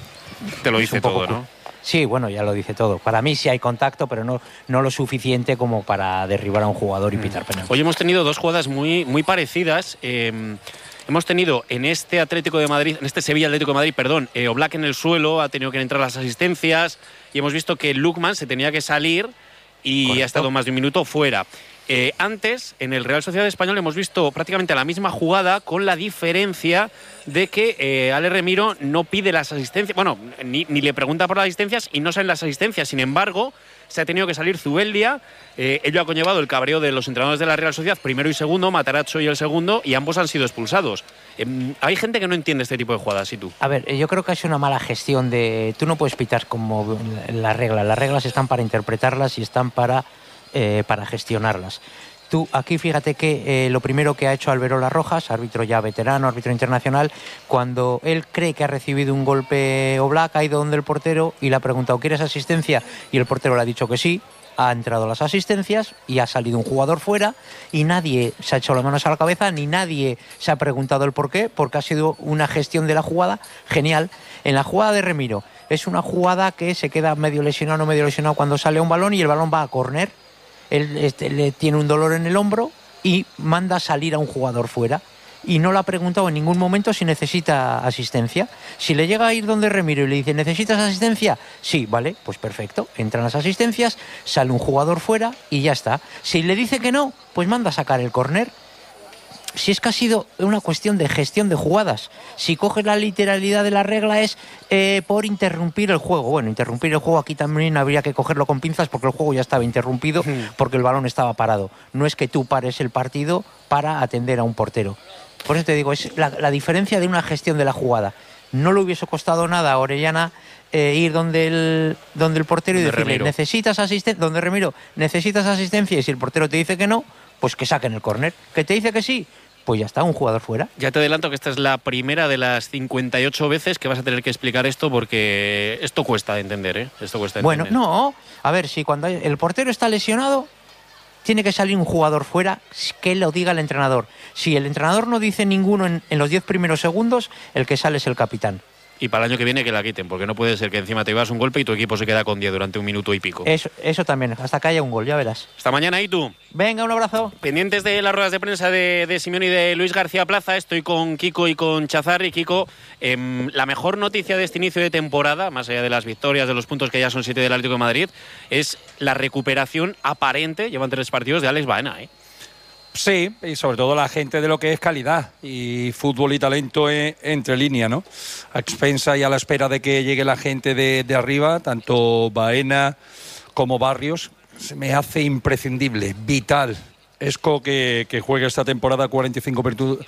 Te lo dice todo, ¿no? Sí, bueno, ya lo dice todo. Para mí sí hay contacto, pero no lo suficiente como para derribar a un jugador y pitar penalti. Hoy hemos tenido dos jugadas muy parecidas. Hemos tenido en este Atlético de Madrid, en este Sevilla Atlético de Madrid, perdón, Oblak en el suelo, ha tenido que entrar las asistencias y hemos visto que Lookman se tenía que salir y Correcto. ha estado más de un minuto fuera. Antes, en el Real Sociedad Español hemos visto prácticamente la misma jugada con la diferencia de que Ale Remiro no pide las asistencias, bueno, ni le pregunta por las asistencias y no salen las asistencias. Sin embargo, se ha tenido que salir Zubeldia, ello ha conllevado el cabreo de los entrenadores de la Real Sociedad, primero y segundo, Matarazzo y el segundo, y ambos han sido expulsados. Hay gente que no entiende este tipo de jugadas, ¿y tú? A ver, yo creo que es una mala gestión de... Tú no puedes pitar como las reglas están para interpretarlas y están para gestionarlas. Tú aquí fíjate que lo primero que ha hecho Alberola Rojas, árbitro ya veterano, árbitro internacional, cuando él cree que ha recibido un golpe Oblak, ha ido donde el portero y le ha preguntado ¿quieres asistencia? Y el portero le ha dicho que sí, ha entrado a las asistencias y ha salido un jugador fuera y nadie se ha echado las manos a la cabeza ni nadie se ha preguntado el por qué, porque ha sido una gestión de la jugada genial. En la jugada de Remiro es una jugada que se queda medio lesionado, no medio lesionado cuando sale un balón y el balón va a córner. Él le tiene un dolor en el hombro y manda salir a un jugador fuera y no le ha preguntado en ningún momento si necesita asistencia. Si le llega a ir donde Remiro y le dice ¿necesitas asistencia? Sí, vale, pues perfecto, entran las asistencias, sale un jugador fuera y ya está. Si le dice que no, pues manda a sacar el córner. Si es que ha sido una cuestión de gestión de jugadas. Si coges la literalidad de la regla es por interrumpir el juego. Bueno, interrumpir el juego aquí también habría que cogerlo con pinzas porque el juego ya estaba interrumpido porque el balón estaba parado. No es que tú pares el partido para atender a un portero. Por eso te digo, es la diferencia de una gestión de la jugada. No le hubiese costado nada a Orellana ir donde el portero y decirle Remiro. ¿Necesitas asistencia? Donde Remiro, ¿necesitas asistencia? Y si el portero te dice que no, pues que saquen el córner. ¿Que te dice que sí? Pues ya está, un jugador fuera. Ya te adelanto que esta es la primera de las 58 veces que vas a tener que explicar esto porque esto cuesta de entender, ¿eh? Esto cuesta de bueno, entender. No, a ver, si cuando el portero está lesionado, tiene que salir un jugador fuera que lo diga el entrenador. Si el entrenador no dice ninguno en los 10 primeros segundos, el que sale es el capitán. Y para el año que viene que la quiten, porque no puede ser que encima te llevas un golpe y tu equipo se queda con 10 durante un minuto y pico. Eso también, hasta que haya un gol, ya verás. Hasta mañana, ¿y tú? Venga, un abrazo. Pendientes de las ruedas de prensa de Simeone y de Luis García Plaza, estoy con Kiko y con Chazar. Y Kiko, la mejor noticia de este inicio de temporada, más allá de las victorias, de los puntos que ya son 7 del Atlético de Madrid, es la recuperación aparente, llevan 3 partidos, de Alex Baena, ¿eh? Sí, y sobre todo la gente de lo que es calidad y fútbol y talento entre líneas, ¿no? A expensa y a la espera de que llegue la gente de arriba, tanto Baena como Barrios, se me hace imprescindible, vital. Esco que juegue esta temporada 45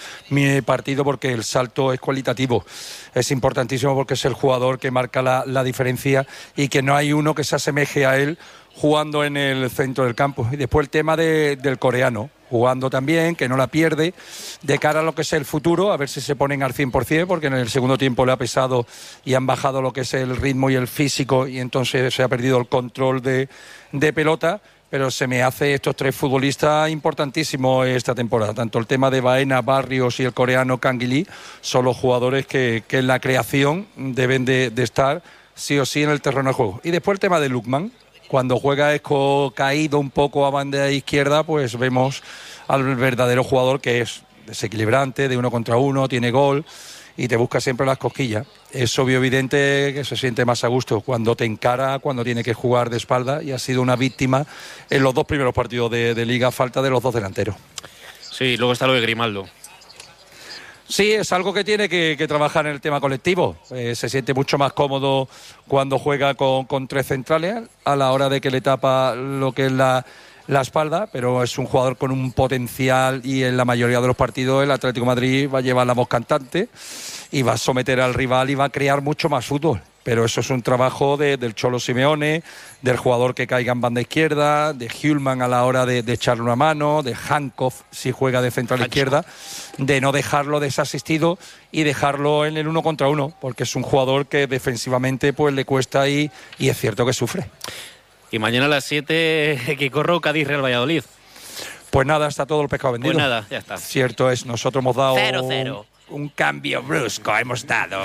partidos porque el salto es cualitativo. Es importantísimo porque es el jugador que marca la diferencia y que no hay uno que se asemeje a él jugando en el centro del campo. Y después el tema del coreano, jugando también, que no la pierde, de cara a lo que es el futuro, a ver si se ponen al 100%, porque en el segundo tiempo le ha pesado y han bajado lo que es el ritmo y el físico y entonces se ha perdido el control de pelota. Pero se me hace estos 3 futbolistas importantísimos esta temporada. Tanto el tema de Baena, Barrios y el coreano Kang Lee son los jugadores que en la creación deben de estar sí o sí en el terreno de juego. Y después el tema de Lookman. Cuando juega Esco caído un poco a banda izquierda, pues vemos al verdadero jugador que es desequilibrante, de 1 contra 1, tiene gol y te busca siempre las cosquillas. Es obvio evidente que se siente más a gusto cuando te encara, cuando tiene que jugar de espalda y ha sido una víctima en los 2 primeros partidos de Liga a falta de los 2 delanteros. Sí, luego está lo de Grimaldo. Sí, es algo que tiene que trabajar en el tema colectivo. Se siente mucho más cómodo cuando juega con 3 centrales a la hora de que le tapa lo que es la espalda, pero es un jugador con un potencial y en la mayoría de los partidos el Atlético de Madrid va a llevar la voz cantante y va a someter al rival y va a crear mucho más fútbol. Pero eso es un trabajo del Cholo Simeone, del jugador que caiga en banda izquierda, de Hjulman a la hora de echarle una mano, de Hankov si juega de central izquierda, de no dejarlo desasistido y dejarlo en el 1 contra 1, porque es un jugador que defensivamente pues le cuesta y es cierto que sufre. Y mañana a las 7 que corro Cádiz Real Valladolid. Pues nada, está todo el pescado vendido. Pues nada, ya está. Cierto es, nosotros hemos dado 0-0. Un cambio brusco, hemos dado.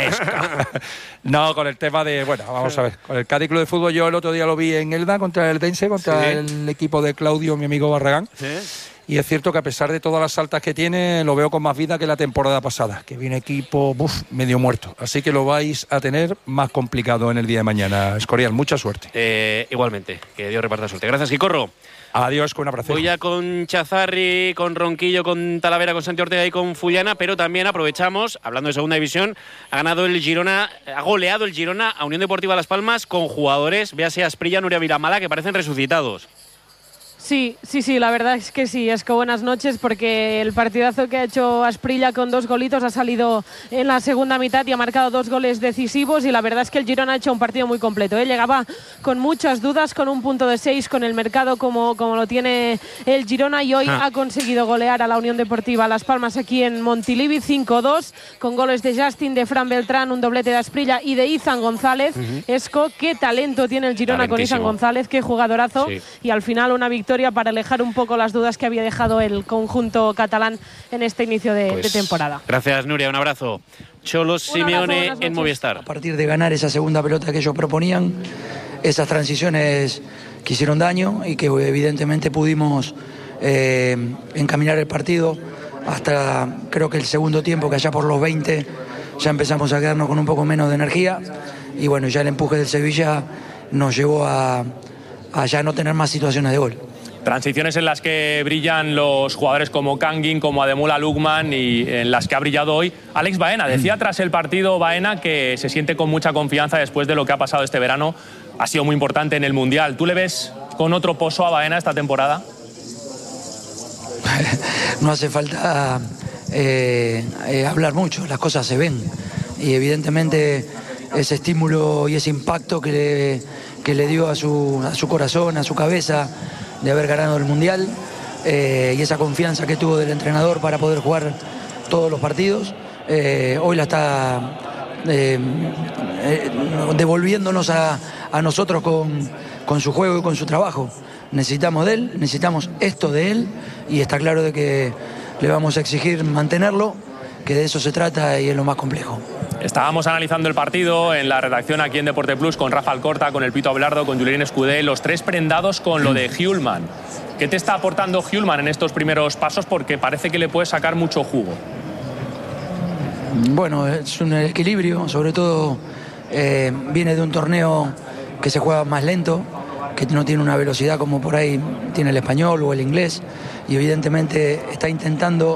No, con el tema de... Bueno, vamos a ver. Con el Cádiz Club de Fútbol yo el otro día lo vi en Elda contra el Dense, contra el equipo de Claudio, mi amigo Barragán. Sí. Y es cierto que a pesar de todas las altas que tiene, lo veo con más vida que la temporada pasada, que viene equipo medio muerto. Así que lo vais a tener más complicado en el día de mañana. Escorial, mucha suerte. Igualmente, que Dios reparta suerte. Gracias, Quicorro. Adiós, con un abrazo. Voy ya con Chazarri, con Ronquillo, con Talavera, con Santi Ortega y con Fullana, pero también aprovechamos, hablando de segunda división, ha ganado el Girona, ha goleado el Girona a Unión Deportiva Las Palmas con jugadores, véase Asprilla, Nuria Vilamala, que parecen resucitados. Sí, la verdad es que sí, es que buenas noches, porque el partidazo que ha hecho Asprilla con 2 golitos ha salido en la segunda mitad y ha marcado 2 goles decisivos, y la verdad es que el Girona ha hecho un partido muy completo, ¿eh? Llegaba con muchas dudas, con un punto de 6, con el mercado como lo tiene el Girona, y hoy ha conseguido golear a la Unión Deportiva Las Palmas aquí en Montilivi 5-2, con goles de Justin, de Fran Beltrán, un doblete de Asprilla y de Izan González. Esco, qué talento tiene el Girona con Izan González, qué jugadorazo, y al final una victoria para alejar un poco las dudas que había dejado el conjunto catalán en este inicio de temporada. Gracias, Nuria, un abrazo. Cholo Simeone en Movistar. A partir de ganar esa segunda pelota que ellos proponían, esas transiciones que hicieron daño y que evidentemente pudimos encaminar el partido hasta creo que el segundo tiempo, que allá por los 20 ya empezamos a quedarnos con un poco menos de energía, y bueno, ya el empuje del Sevilla nos llevó a ya no tener más situaciones de gol. Transiciones en las que brillan los jugadores como Kangin, como Ademola Lookman, y en las que ha brillado hoy Alex Baena. Decía tras el partido Baena que se siente con mucha confianza después de lo que ha pasado este verano. Ha sido muy importante en el Mundial. ¿Tú le ves con otro pozo a Baena esta temporada? No hace falta hablar mucho, las cosas se ven. Y evidentemente ese estímulo y ese impacto que le dio a su corazón, a su cabeza, de haber ganado el Mundial, y esa confianza que tuvo del entrenador para poder jugar todos los partidos, hoy la está devolviéndonos a nosotros con su juego y con su trabajo. Necesitamos de él, necesitamos esto de él, y está claro de que le vamos a exigir mantenerlo, que de eso se trata y es lo más complejo. Estábamos analizando el partido en la redacción aquí en Deporte Plus con Rafa Alcorta, con el Pito Abelardo, con Julián Escudé, los 3 prendados con lo de Hjulman. ¿Qué te está aportando Hjulman en estos primeros pasos? Porque parece que le puede sacar mucho jugo. Bueno, es un equilibrio, sobre todo viene de un torneo que se juega más lento, que no tiene una velocidad como por ahí tiene el español o el inglés, y evidentemente está intentando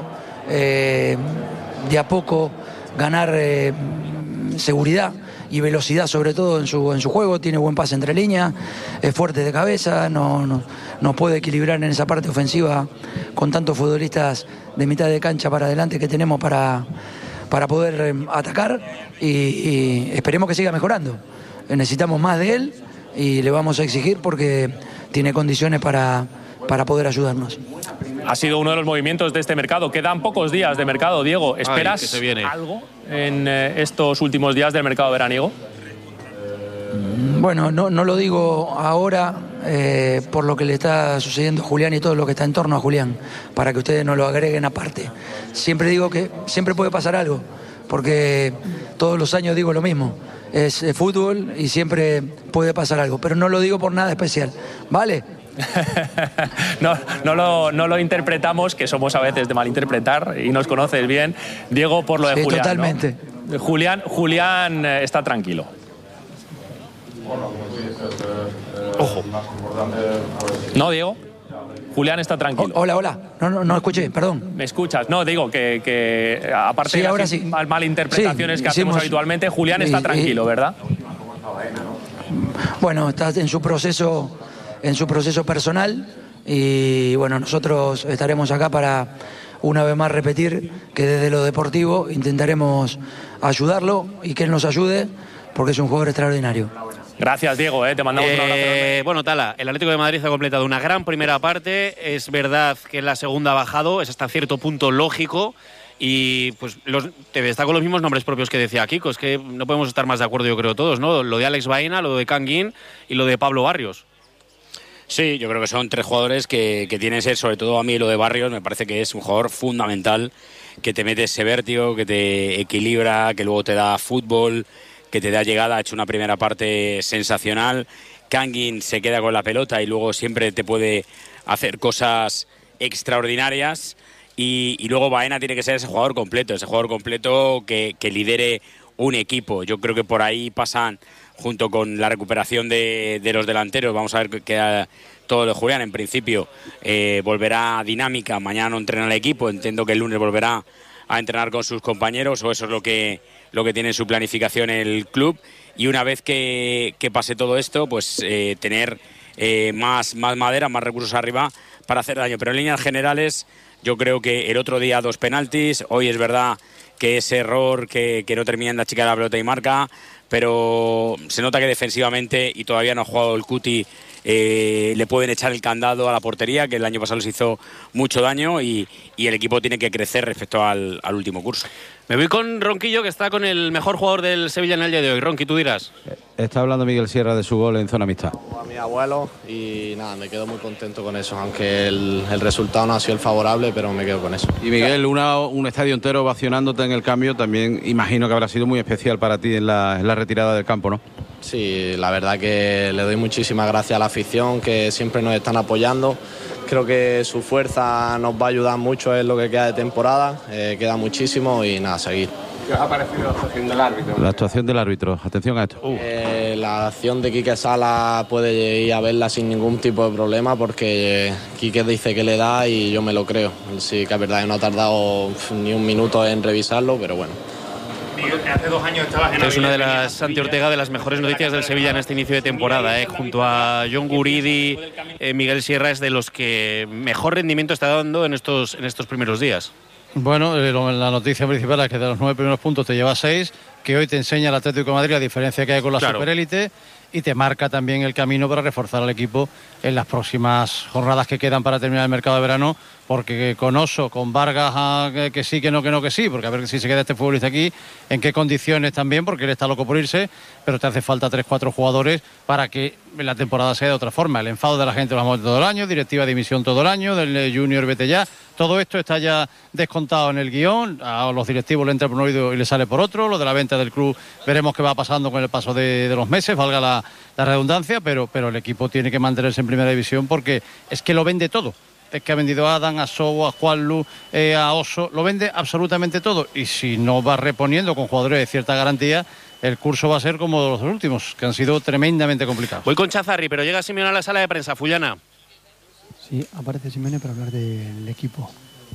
de a poco ganar seguridad y velocidad, sobre todo en su juego. Tiene buen pase entre líneas, es fuerte de cabeza, nos puede equilibrar en esa parte ofensiva con tantos futbolistas de mitad de cancha para adelante que tenemos para poder atacar, y esperemos que siga mejorando. Necesitamos más de él y le vamos a exigir porque tiene condiciones para poder ayudarnos. Ha sido uno de los movimientos de este mercado. Quedan pocos días de mercado, Diego. ¿Esperas algo en estos últimos días del mercado veraniego? Bueno, no lo digo ahora por lo que le está sucediendo a Julián y todo lo que está en torno a Julián, para que ustedes no lo agreguen aparte. Siempre digo que siempre puede pasar algo, porque todos los años digo lo mismo. Es fútbol y siempre puede pasar algo, pero no lo digo por nada especial, ¿vale? No lo interpretamos, que somos a veces de malinterpretar y nos conoces bien, Diego, por lo de Julián. Totalmente. ¿No? Julián está tranquilo. Ojo. ¿No, Diego? Julián está tranquilo. Hola. No escuché, perdón. ¿Me escuchas? No, digo que aparte sí, de ahora las malinterpretaciones que hacemos habitualmente, Julián está tranquilo, ¿verdad? Bueno, está en su proceso personal y bueno, nosotros estaremos acá para una vez más repetir que desde lo deportivo intentaremos ayudarlo y que él nos ayude porque es un jugador extraordinario. Gracias, Diego, te mandamos un abrazo. Bueno, Tala, el Atlético de Madrid ha completado una gran primera parte. Es verdad que la segunda ha bajado, es hasta cierto punto lógico. Y pues te destaco los mismos nombres propios que decía Kiko. Es que no podemos estar más de acuerdo, yo creo, todos, ¿no? Lo de Alex Baena, lo de Kangin y lo de Pablo Barrios. Sí, yo creo que son tres jugadores que tienen que ser, sobre todo a mí lo de Barrios, me parece que es un jugador fundamental, que te mete ese vértigo, que te equilibra, que luego te da fútbol, que te da llegada. Ha hecho una primera parte sensacional. Kangin se queda con la pelota y luego siempre te puede hacer cosas extraordinarias. Y luego Baena tiene que ser ese jugador completo que lidere un equipo. Yo creo que por ahí pasan, junto con la recuperación de los delanteros. Vamos a ver qué queda todo de Julián. En principio volverá dinámica, mañana no entrena el equipo, entiendo que el lunes volverá a entrenar con sus compañeros, o eso es lo que tiene en su planificación el club. Y una vez que pase todo esto, pues tener más madera, más recursos arriba para hacer daño. Pero en líneas generales, yo creo que el otro día 2 penaltis, hoy es verdad que ese error que no termina en la chica de la pelota y marca, pero se nota que defensivamente, y todavía no ha jugado el Cuti, le pueden echar el candado a la portería, que el año pasado les hizo mucho daño, y el equipo tiene que crecer respecto al último curso. Me voy con Ronquillo, que está con el mejor jugador del Sevilla en el día de hoy. Ronqui, tú dirás. Está hablando Miguel Sierra de su gol en zona mixta. A mi abuelo, y nada, me quedo muy contento con eso, aunque el resultado no ha sido el favorable, pero me quedo con eso. Y Miguel, un estadio entero ovacionándote en el cambio, también imagino que habrá sido muy especial para ti en la retirada del campo, ¿no? Sí, la verdad que le doy muchísimas gracias a la afición, que siempre nos están apoyando. Creo que su fuerza nos va a ayudar mucho en lo que queda de temporada, queda muchísimo y nada, seguir. ¿Qué os ha parecido la actuación del árbitro? La actuación del árbitro, atención a esto. La acción de Quique Sala puede ir a verla sin ningún tipo de problema, porque Quique dice que le da y yo me lo creo. Sí que es verdad que no ha tardado ni un minuto en revisarlo, pero bueno. Miguel, hace 2 años estabas en es una de las, Santi Ortega, de las mejores noticias del Sevilla en este inicio de temporada. Junto a John Guridi, Miguel Sierra es de los que mejor rendimiento está dando en estos primeros días. Bueno, la noticia principal es que de los 9 primeros puntos te lleva 6, que hoy te enseña el Atlético de Madrid la diferencia que hay con la superélite, y te marca también el camino para reforzar al equipo en las próximas jornadas que quedan para terminar el mercado de verano, porque con Oso, con Vargas, que sí, que no, que sí, porque a ver si se queda este futbolista aquí, en qué condiciones también, porque él está loco por irse, pero te hace falta 3-4 jugadores para que la temporada sea de otra forma. El enfado de la gente lo vamos a ver todo el año, directiva de dimisión todo el año, del Junior vete ya, todo esto está ya descontado en el guión, a los directivos le entra por un oído y le sale por otro, lo de la venta del club veremos qué va pasando con el paso de los meses, valga la redundancia, pero el equipo tiene que mantenerse en primera división, porque es que lo vende todo. Es que ha vendido a Adam, a Sobo, a Juanlu, a Oso, lo vende absolutamente todo, y si no va reponiendo con jugadores de cierta garantía, el curso va a ser como los últimos, que han sido tremendamente complicados. Voy con Chazarri, pero llega Simeone a la sala de prensa. Fullana. Sí, aparece Simeone para hablar del equipo.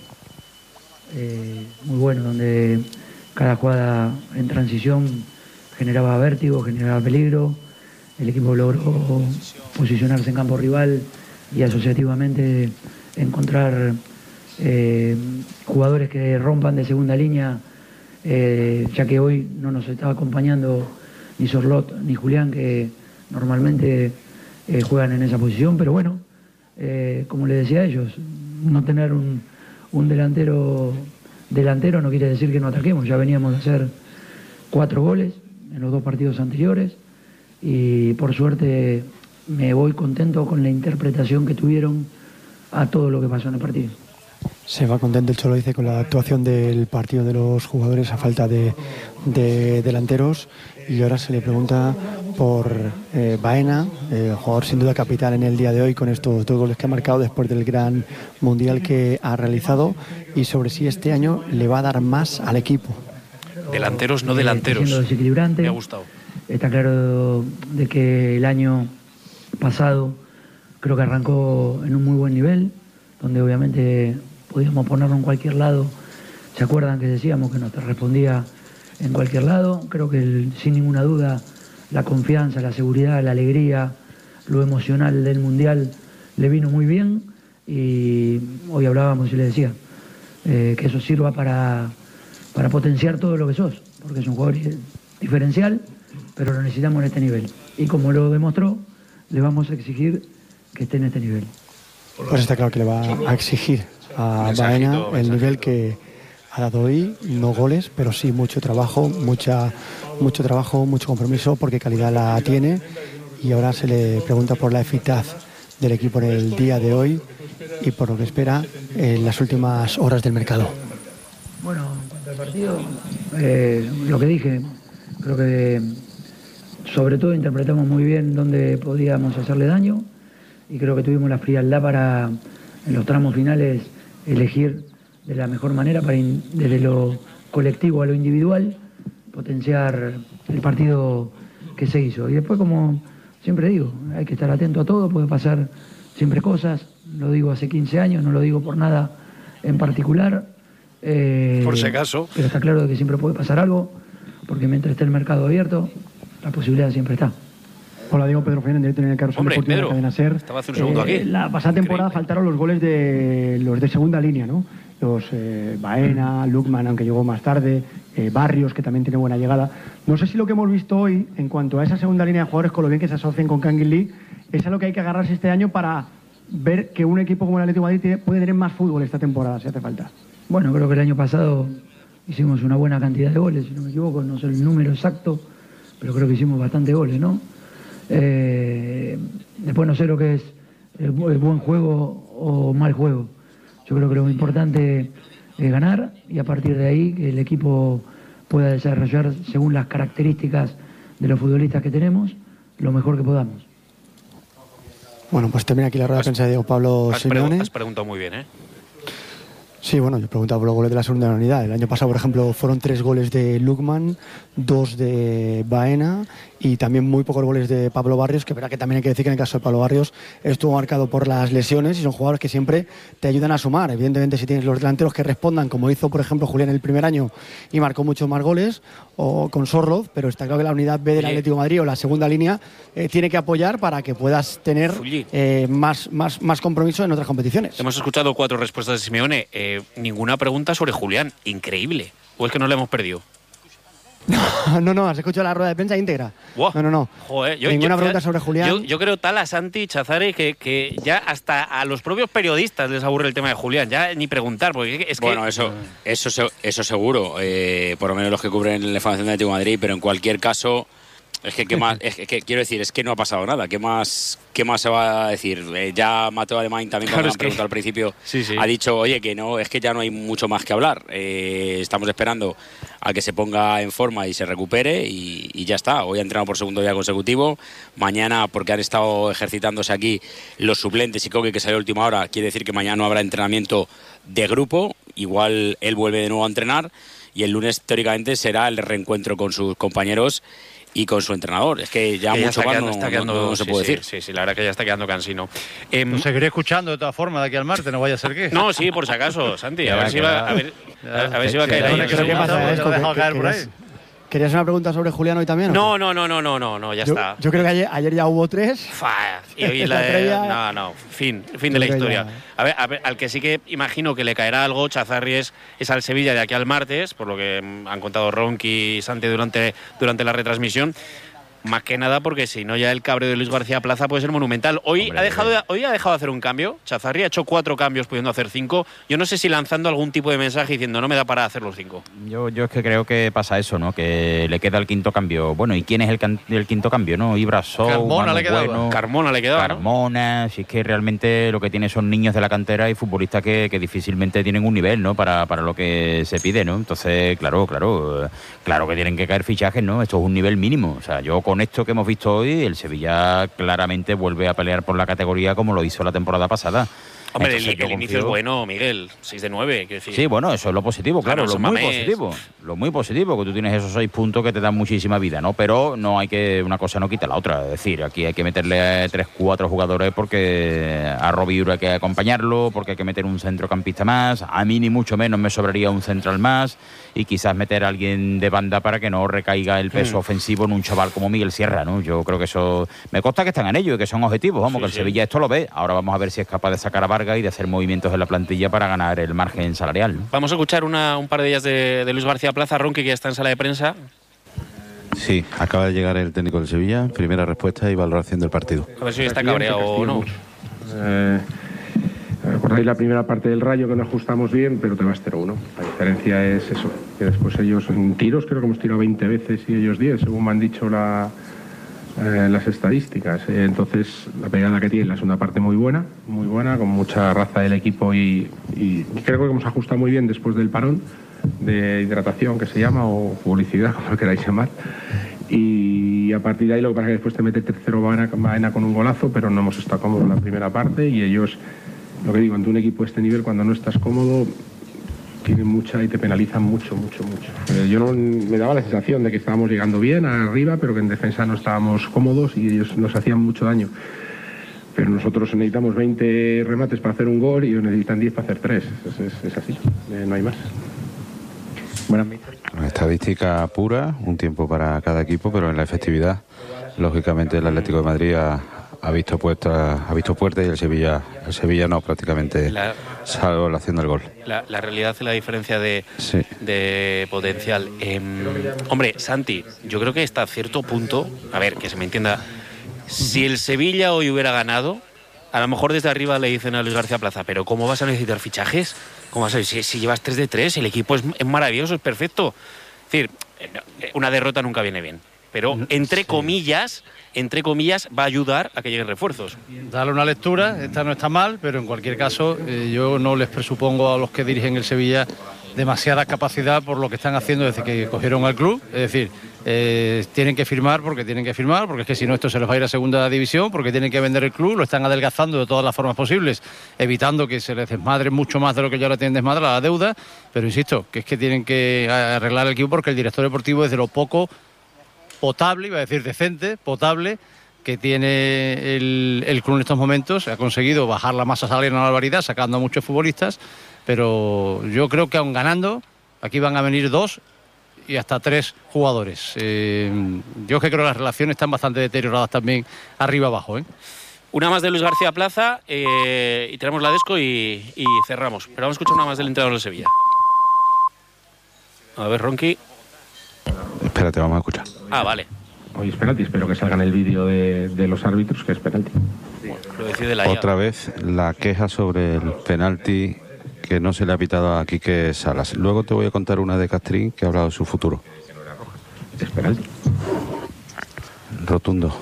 Muy bueno, donde cada jugada en transición generaba vértigo, generaba peligro. El equipo logró posicionarse en campo rival y asociativamente encontrar jugadores que rompan de segunda línea, ya que hoy no nos está acompañando ni Sorlot ni Julián, que normalmente juegan en esa posición, pero bueno, como les decía a ellos, no tener un delantero no quiere decir que no ataquemos. Ya veníamos de hacer 4 goles en los 2 partidos anteriores y por suerte me voy contento con la interpretación que tuvieron a todo lo que pasó en el partido. Se va contento el Cholo, dice, con la actuación del partido de los jugadores a falta de delanteros, y ahora se le pregunta por Baena, jugador sin duda capital en el día de hoy con estos 2 goles que ha marcado después del gran mundial que ha realizado, y sobre si este año le va a dar más al equipo. Delanteros, no delanteros. Siendo desequilibrante. Me ha gustado. Está claro de que el año pasado creo que arrancó en un muy buen nivel, donde obviamente podíamos ponerlo en cualquier lado. ¿Se acuerdan que decíamos que nos respondía en cualquier lado? Creo que sin ninguna duda la confianza, la seguridad, la alegría, lo emocional del Mundial le vino muy bien, y hoy hablábamos y le decía que eso sirva para potenciar todo lo que sos, porque es un jugador diferencial, pero lo necesitamos en este nivel. Y como lo demostró, le vamos a exigir que esté en este nivel. Pues está claro que le va a exigir a Baena el nivel que ha dado hoy, no goles, pero sí mucho trabajo, mucho compromiso, porque calidad la tiene, y ahora se le pregunta por la eficaz del equipo en el día de hoy y por lo que espera en las últimas horas del mercado. Bueno, en cuanto al partido, lo que dije, creo que sobre todo interpretamos muy bien dónde podíamos hacerle daño, y creo que tuvimos la frialdad para, en los tramos finales, elegir de la mejor manera para desde lo colectivo a lo individual potenciar el partido que se hizo. Y después, como siempre digo, hay que estar atento a todo, puede pasar siempre cosas, lo digo hace 15 años, no lo digo por nada en particular. Por si acaso. Pero está claro de que siempre puede pasar algo, porque mientras esté el mercado abierto, la posibilidad siempre está. Hola, Diego, Pedro Fernández, directo en el Carrusel Deportivo de la Cadena SER. Estaba hace un segundo aquí. La pasada temporada faltaron los goles de los de segunda línea, ¿no? Los Baena, Lukman, aunque llegó más tarde, Barrios, que también tiene buena llegada. No sé si lo que hemos visto hoy, en cuanto a esa segunda línea de jugadores, con lo bien que se asocian con Kangin Lee, es a lo que hay que agarrarse este año para ver que un equipo como el Atlético de Madrid puede tener más fútbol esta temporada, si hace falta. Bueno, creo que el año pasado hicimos una buena cantidad de goles, si no me equivoco, no sé el número exacto, pero creo que hicimos bastantes goles, ¿no? Después no sé lo que es el buen juego o mal juego. Yo creo que lo importante es ganar, y a partir de ahí que el equipo pueda desarrollar según las características de los futbolistas que tenemos lo mejor que podamos. Bueno, pues termina aquí la rueda de prensa de Diego Pablo Simeone. Has preguntado muy bien, ¿eh? Sí, bueno, yo he preguntado por los goles de la segunda unidad. El año pasado, por ejemplo, fueron 3 goles de Lukman, 2 de Baena y también muy pocos goles de Pablo Barrios, que verá que también hay que decir que en el caso de Pablo Barrios estuvo marcado por las lesiones, y son jugadores que siempre te ayudan a sumar. Evidentemente, si tienes los delanteros que respondan, como hizo, por ejemplo, Julián el primer año y marcó muchos más goles, o con Sorloz, pero está claro que la unidad B del Atlético de Madrid o la segunda línea tiene que apoyar para que puedas tener más compromiso en otras competiciones. Hemos escuchado 4 respuestas de Simeone. Ninguna pregunta sobre Julián. Increíble. ¿O es que no le hemos perdido? No, has escuchado la rueda de prensa íntegra. Wow. No. Joder, ninguna pregunta sobre Julián. Yo creo tal a Santi Chazare que ya hasta a los propios periodistas les aburre el tema de Julián. Ya ni preguntar, porque es que... Bueno, eso seguro. Por lo menos los que cubren la información de Atlético de Madrid, pero en cualquier caso... Es que, ¿qué más? Es que quiero decir, es que no ha pasado nada. ¿Qué más se va a decir? Ya Mateo Alemán también, cuando me han preguntado al principio, ha dicho, oye, que no, es que ya no hay mucho más que hablar. Estamos esperando a que se ponga en forma y se recupere, y ya está. Hoy ha entrenado por segundo día consecutivo. Mañana, porque han estado ejercitándose aquí los suplentes y Coque, que salió a última hora, quiere decir que mañana no habrá entrenamiento de grupo. Igual él vuelve de nuevo a entrenar, y el lunes, teóricamente, será el reencuentro con sus compañeros y con su entrenador. Es que ya que mucho más no se puede decir. Sí, la verdad que ya está quedando cansino. Lo seguiré escuchando de todas formas de aquí al martes, no vaya a ser que... No, sí, por si acaso, Santi. A ver si va a caer ahí. ¿Qué pasa? ¿Querías una pregunta sobre Julián hoy también? No, ya está. Yo creo que ayer ya hubo 3. Y hoy fin de la historia. A ver, al que sí que imagino que le caerá algo, Chazarri, es al Sevilla de aquí al martes, por lo que han contado Ronqui y Santi durante la retransmisión. Más que nada porque si no, ya el cabreo de Luis García Plaza puede ser monumental. Hoy ha dejado de hacer un cambio. Chazarri ha hecho 4 cambios pudiendo hacer 5. Yo no sé si lanzando algún tipo de mensaje diciendo no me da para hacer los 5. Yo es que creo que pasa eso, ¿no? Que le queda el quinto cambio. Bueno, ¿y quién es el quinto cambio, no? Ibrasov, Carmona le quedaba. Bueno, Carmona le quedaba, Carmona, si es que realmente lo que tiene son niños de la cantera y futbolistas que difícilmente tienen un nivel, ¿no? Para lo que se pide, ¿no? Entonces, claro que tienen que caer fichajes, ¿no? Esto es un nivel mínimo. O sea, yo con esto que hemos visto hoy, el Sevilla claramente vuelve a pelear por la categoría como lo hizo la temporada pasada. Hombre, el inicio es bueno, Miguel, 6 de 9, quiero decir. Sí, bueno, eso es lo positivo, claro, lo muy positivo, que tú tienes esos 6 puntos que te dan muchísima vida, ¿no? Pero no hay que, una cosa no quita la otra, es decir, aquí hay que meterle 3-4 jugadores porque a Robiur hay que acompañarlo, porque hay que meter un centrocampista más, a mí ni mucho menos me sobraría un central más y quizás meter a alguien de banda para que no recaiga el peso ofensivo en un chaval como Miguel Sierra, ¿no? Yo creo que eso, me consta que están en ello y que son objetivos, vamos, que el Sevilla esto lo ve, ahora vamos a ver si es capaz de sacar a Vargas y de hacer movimientos en la plantilla para ganar el margen salarial, ¿no? Vamos a escuchar un par de ellas de Luis García Plaza, Ronqui, que ya está en sala de prensa. Sí, acaba de llegar el técnico del Sevilla, primera respuesta y valoración del partido. A ver si está cabreado o no. Recordáis la primera parte del Rayo que no ajustamos bien, pero te vas 0-1. La diferencia es eso, que después ellos en tiros creo que hemos tirado 20 veces y ellos 10, según me han dicho las estadísticas. Entonces la pegada que tiene la segunda parte muy buena, con mucha raza del equipo y creo que hemos ajustado muy bien después del parón de hidratación que se llama, o publicidad, como lo queráis llamar, y a partir de ahí lo que pasa es que después te mete tercero Baena con un golazo, pero no hemos estado cómodos en la primera parte y ellos, lo que digo, ante un equipo de este nivel, cuando no estás cómodo tienen mucha y te penalizan mucho. Yo no, me daba la sensación de que estábamos llegando bien arriba, pero que en defensa no estábamos cómodos y ellos nos hacían mucho daño. Pero nosotros necesitamos 20 remates para hacer un gol y ellos necesitan 10 para hacer 3. Es así, no hay más. Buenas noches. Estadística pura, un tiempo para cada equipo, pero en la efectividad, lógicamente el Atlético de Madrid ha visto puertas y el Sevilla no, prácticamente, salvo la acción del gol. La realidad es la diferencia de potencial. Hombre, Santi, yo creo que hasta cierto punto, a ver, que se me entienda, si el Sevilla hoy hubiera ganado, a lo mejor desde arriba le dicen a Luis García Plaza, pero ¿cómo vas a necesitar fichajes? ¿Cómo vas a si llevas 3 de 3, el equipo es maravilloso, es perfecto? Es decir, una derrota nunca viene bien, pero entre comillas va a ayudar a que lleguen refuerzos. Dale una lectura, esta no está mal, pero en cualquier caso yo no les presupongo a los que dirigen el Sevilla demasiada capacidad por lo que están haciendo desde que cogieron al club, es decir, tienen que firmar porque es que si no esto se les va a ir a segunda división, porque tienen que vender el club, lo están adelgazando de todas las formas posibles, evitando que se les desmadre mucho más de lo que ya ahora tienen desmadrada la deuda, pero insisto, que es que tienen que arreglar el equipo porque el director deportivo es de lo poco potable, iba a decir decente, potable, que tiene el club en estos momentos. Ha conseguido bajar la masa salarial una barbaridad, sacando a muchos futbolistas, pero yo creo que aun ganando, aquí van a venir 2 y hasta 3 jugadores. Yo es que creo que las relaciones están bastante deterioradas también arriba abajo, ¿eh? Una más de Luis García Plaza y tenemos la Desco y cerramos. Pero vamos a escuchar una más del entrenador de Sevilla. A ver, Ronqui. Espérate, vamos a escuchar. Ah, vale. Hoy es penalti, espero que salga en el vídeo de los árbitros que es penalti. Lo decide la Otra vez la queja sobre el penalti que no se le ha pitado a Quique Salas. Luego te voy a contar una de Castrín que ha hablado de su futuro. Es penalti. Rotundo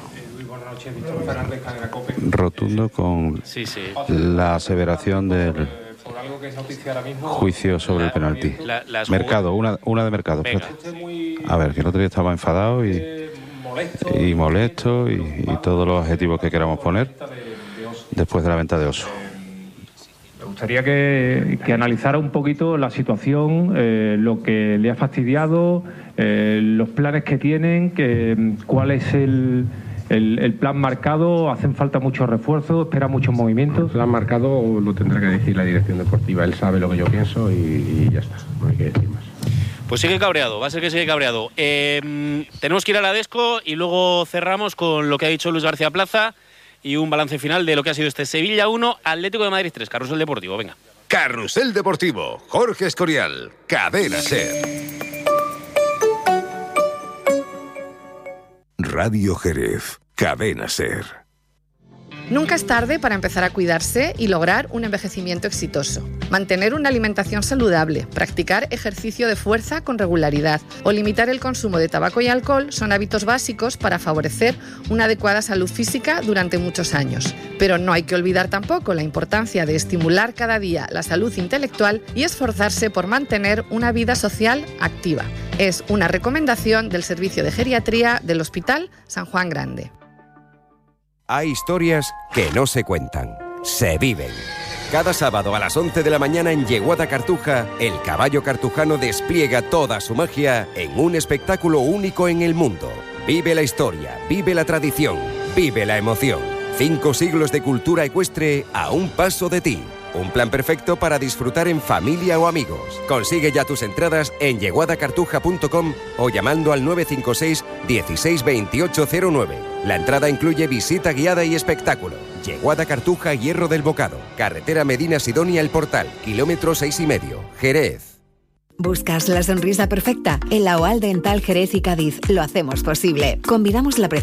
con la aseveración del juicio sobre el penalti. Mercado, una de Mercado. A ver, que el otro día estaba enfadado y molesto y todos los adjetivos que queramos poner después de la venta de Oso. Me gustaría que analizara un poquito la situación, lo que le ha fastidiado, los planes que tienen, cuál es el plan marcado. Hacen falta muchos refuerzos, espera muchos movimientos. El plan marcado lo tendrá que decir la dirección deportiva, él sabe lo que yo pienso y ya está, no hay que decir más. Pues sigue cabreado, va a ser que sigue cabreado. Tenemos que ir a la Desco y luego cerramos con lo que ha dicho Luis García Plaza y un balance final de lo que ha sido este Sevilla 1, Atlético de Madrid 3, Carrusel Deportivo, venga. Carrusel Deportivo, Jorge Escorial, Cadena SER. Radio Jerez, Cadena SER. Nunca es tarde para empezar a cuidarse y lograr un envejecimiento exitoso. Mantener una alimentación saludable, practicar ejercicio de fuerza con regularidad o limitar el consumo de tabaco y alcohol son hábitos básicos para favorecer una adecuada salud física durante muchos años. Pero no hay que olvidar tampoco la importancia de estimular cada día la salud intelectual y esforzarse por mantener una vida social activa. Es una recomendación del Servicio de Geriatría del Hospital San Juan Grande. Hay historias que no se cuentan, se viven. Cada sábado a las 11 de la mañana en Yeguada Cartuja, el caballo cartujano despliega toda su magia en un espectáculo único en el mundo. Vive la historia, vive la tradición, vive la emoción. 5 siglos de cultura ecuestre a un paso de ti. Un plan perfecto para disfrutar en familia o amigos. Consigue ya tus entradas en yeguadacartuja.com o llamando al 956 16 2809. La entrada incluye visita guiada y espectáculo. Yeguada Cartuja, Hierro del Bocado. Carretera Medina Sidonia El Portal, kilómetro 6,5. Jerez. ¿Buscas la sonrisa perfecta? En la OAL Dental Jerez y Cádiz lo hacemos posible. Combinamos la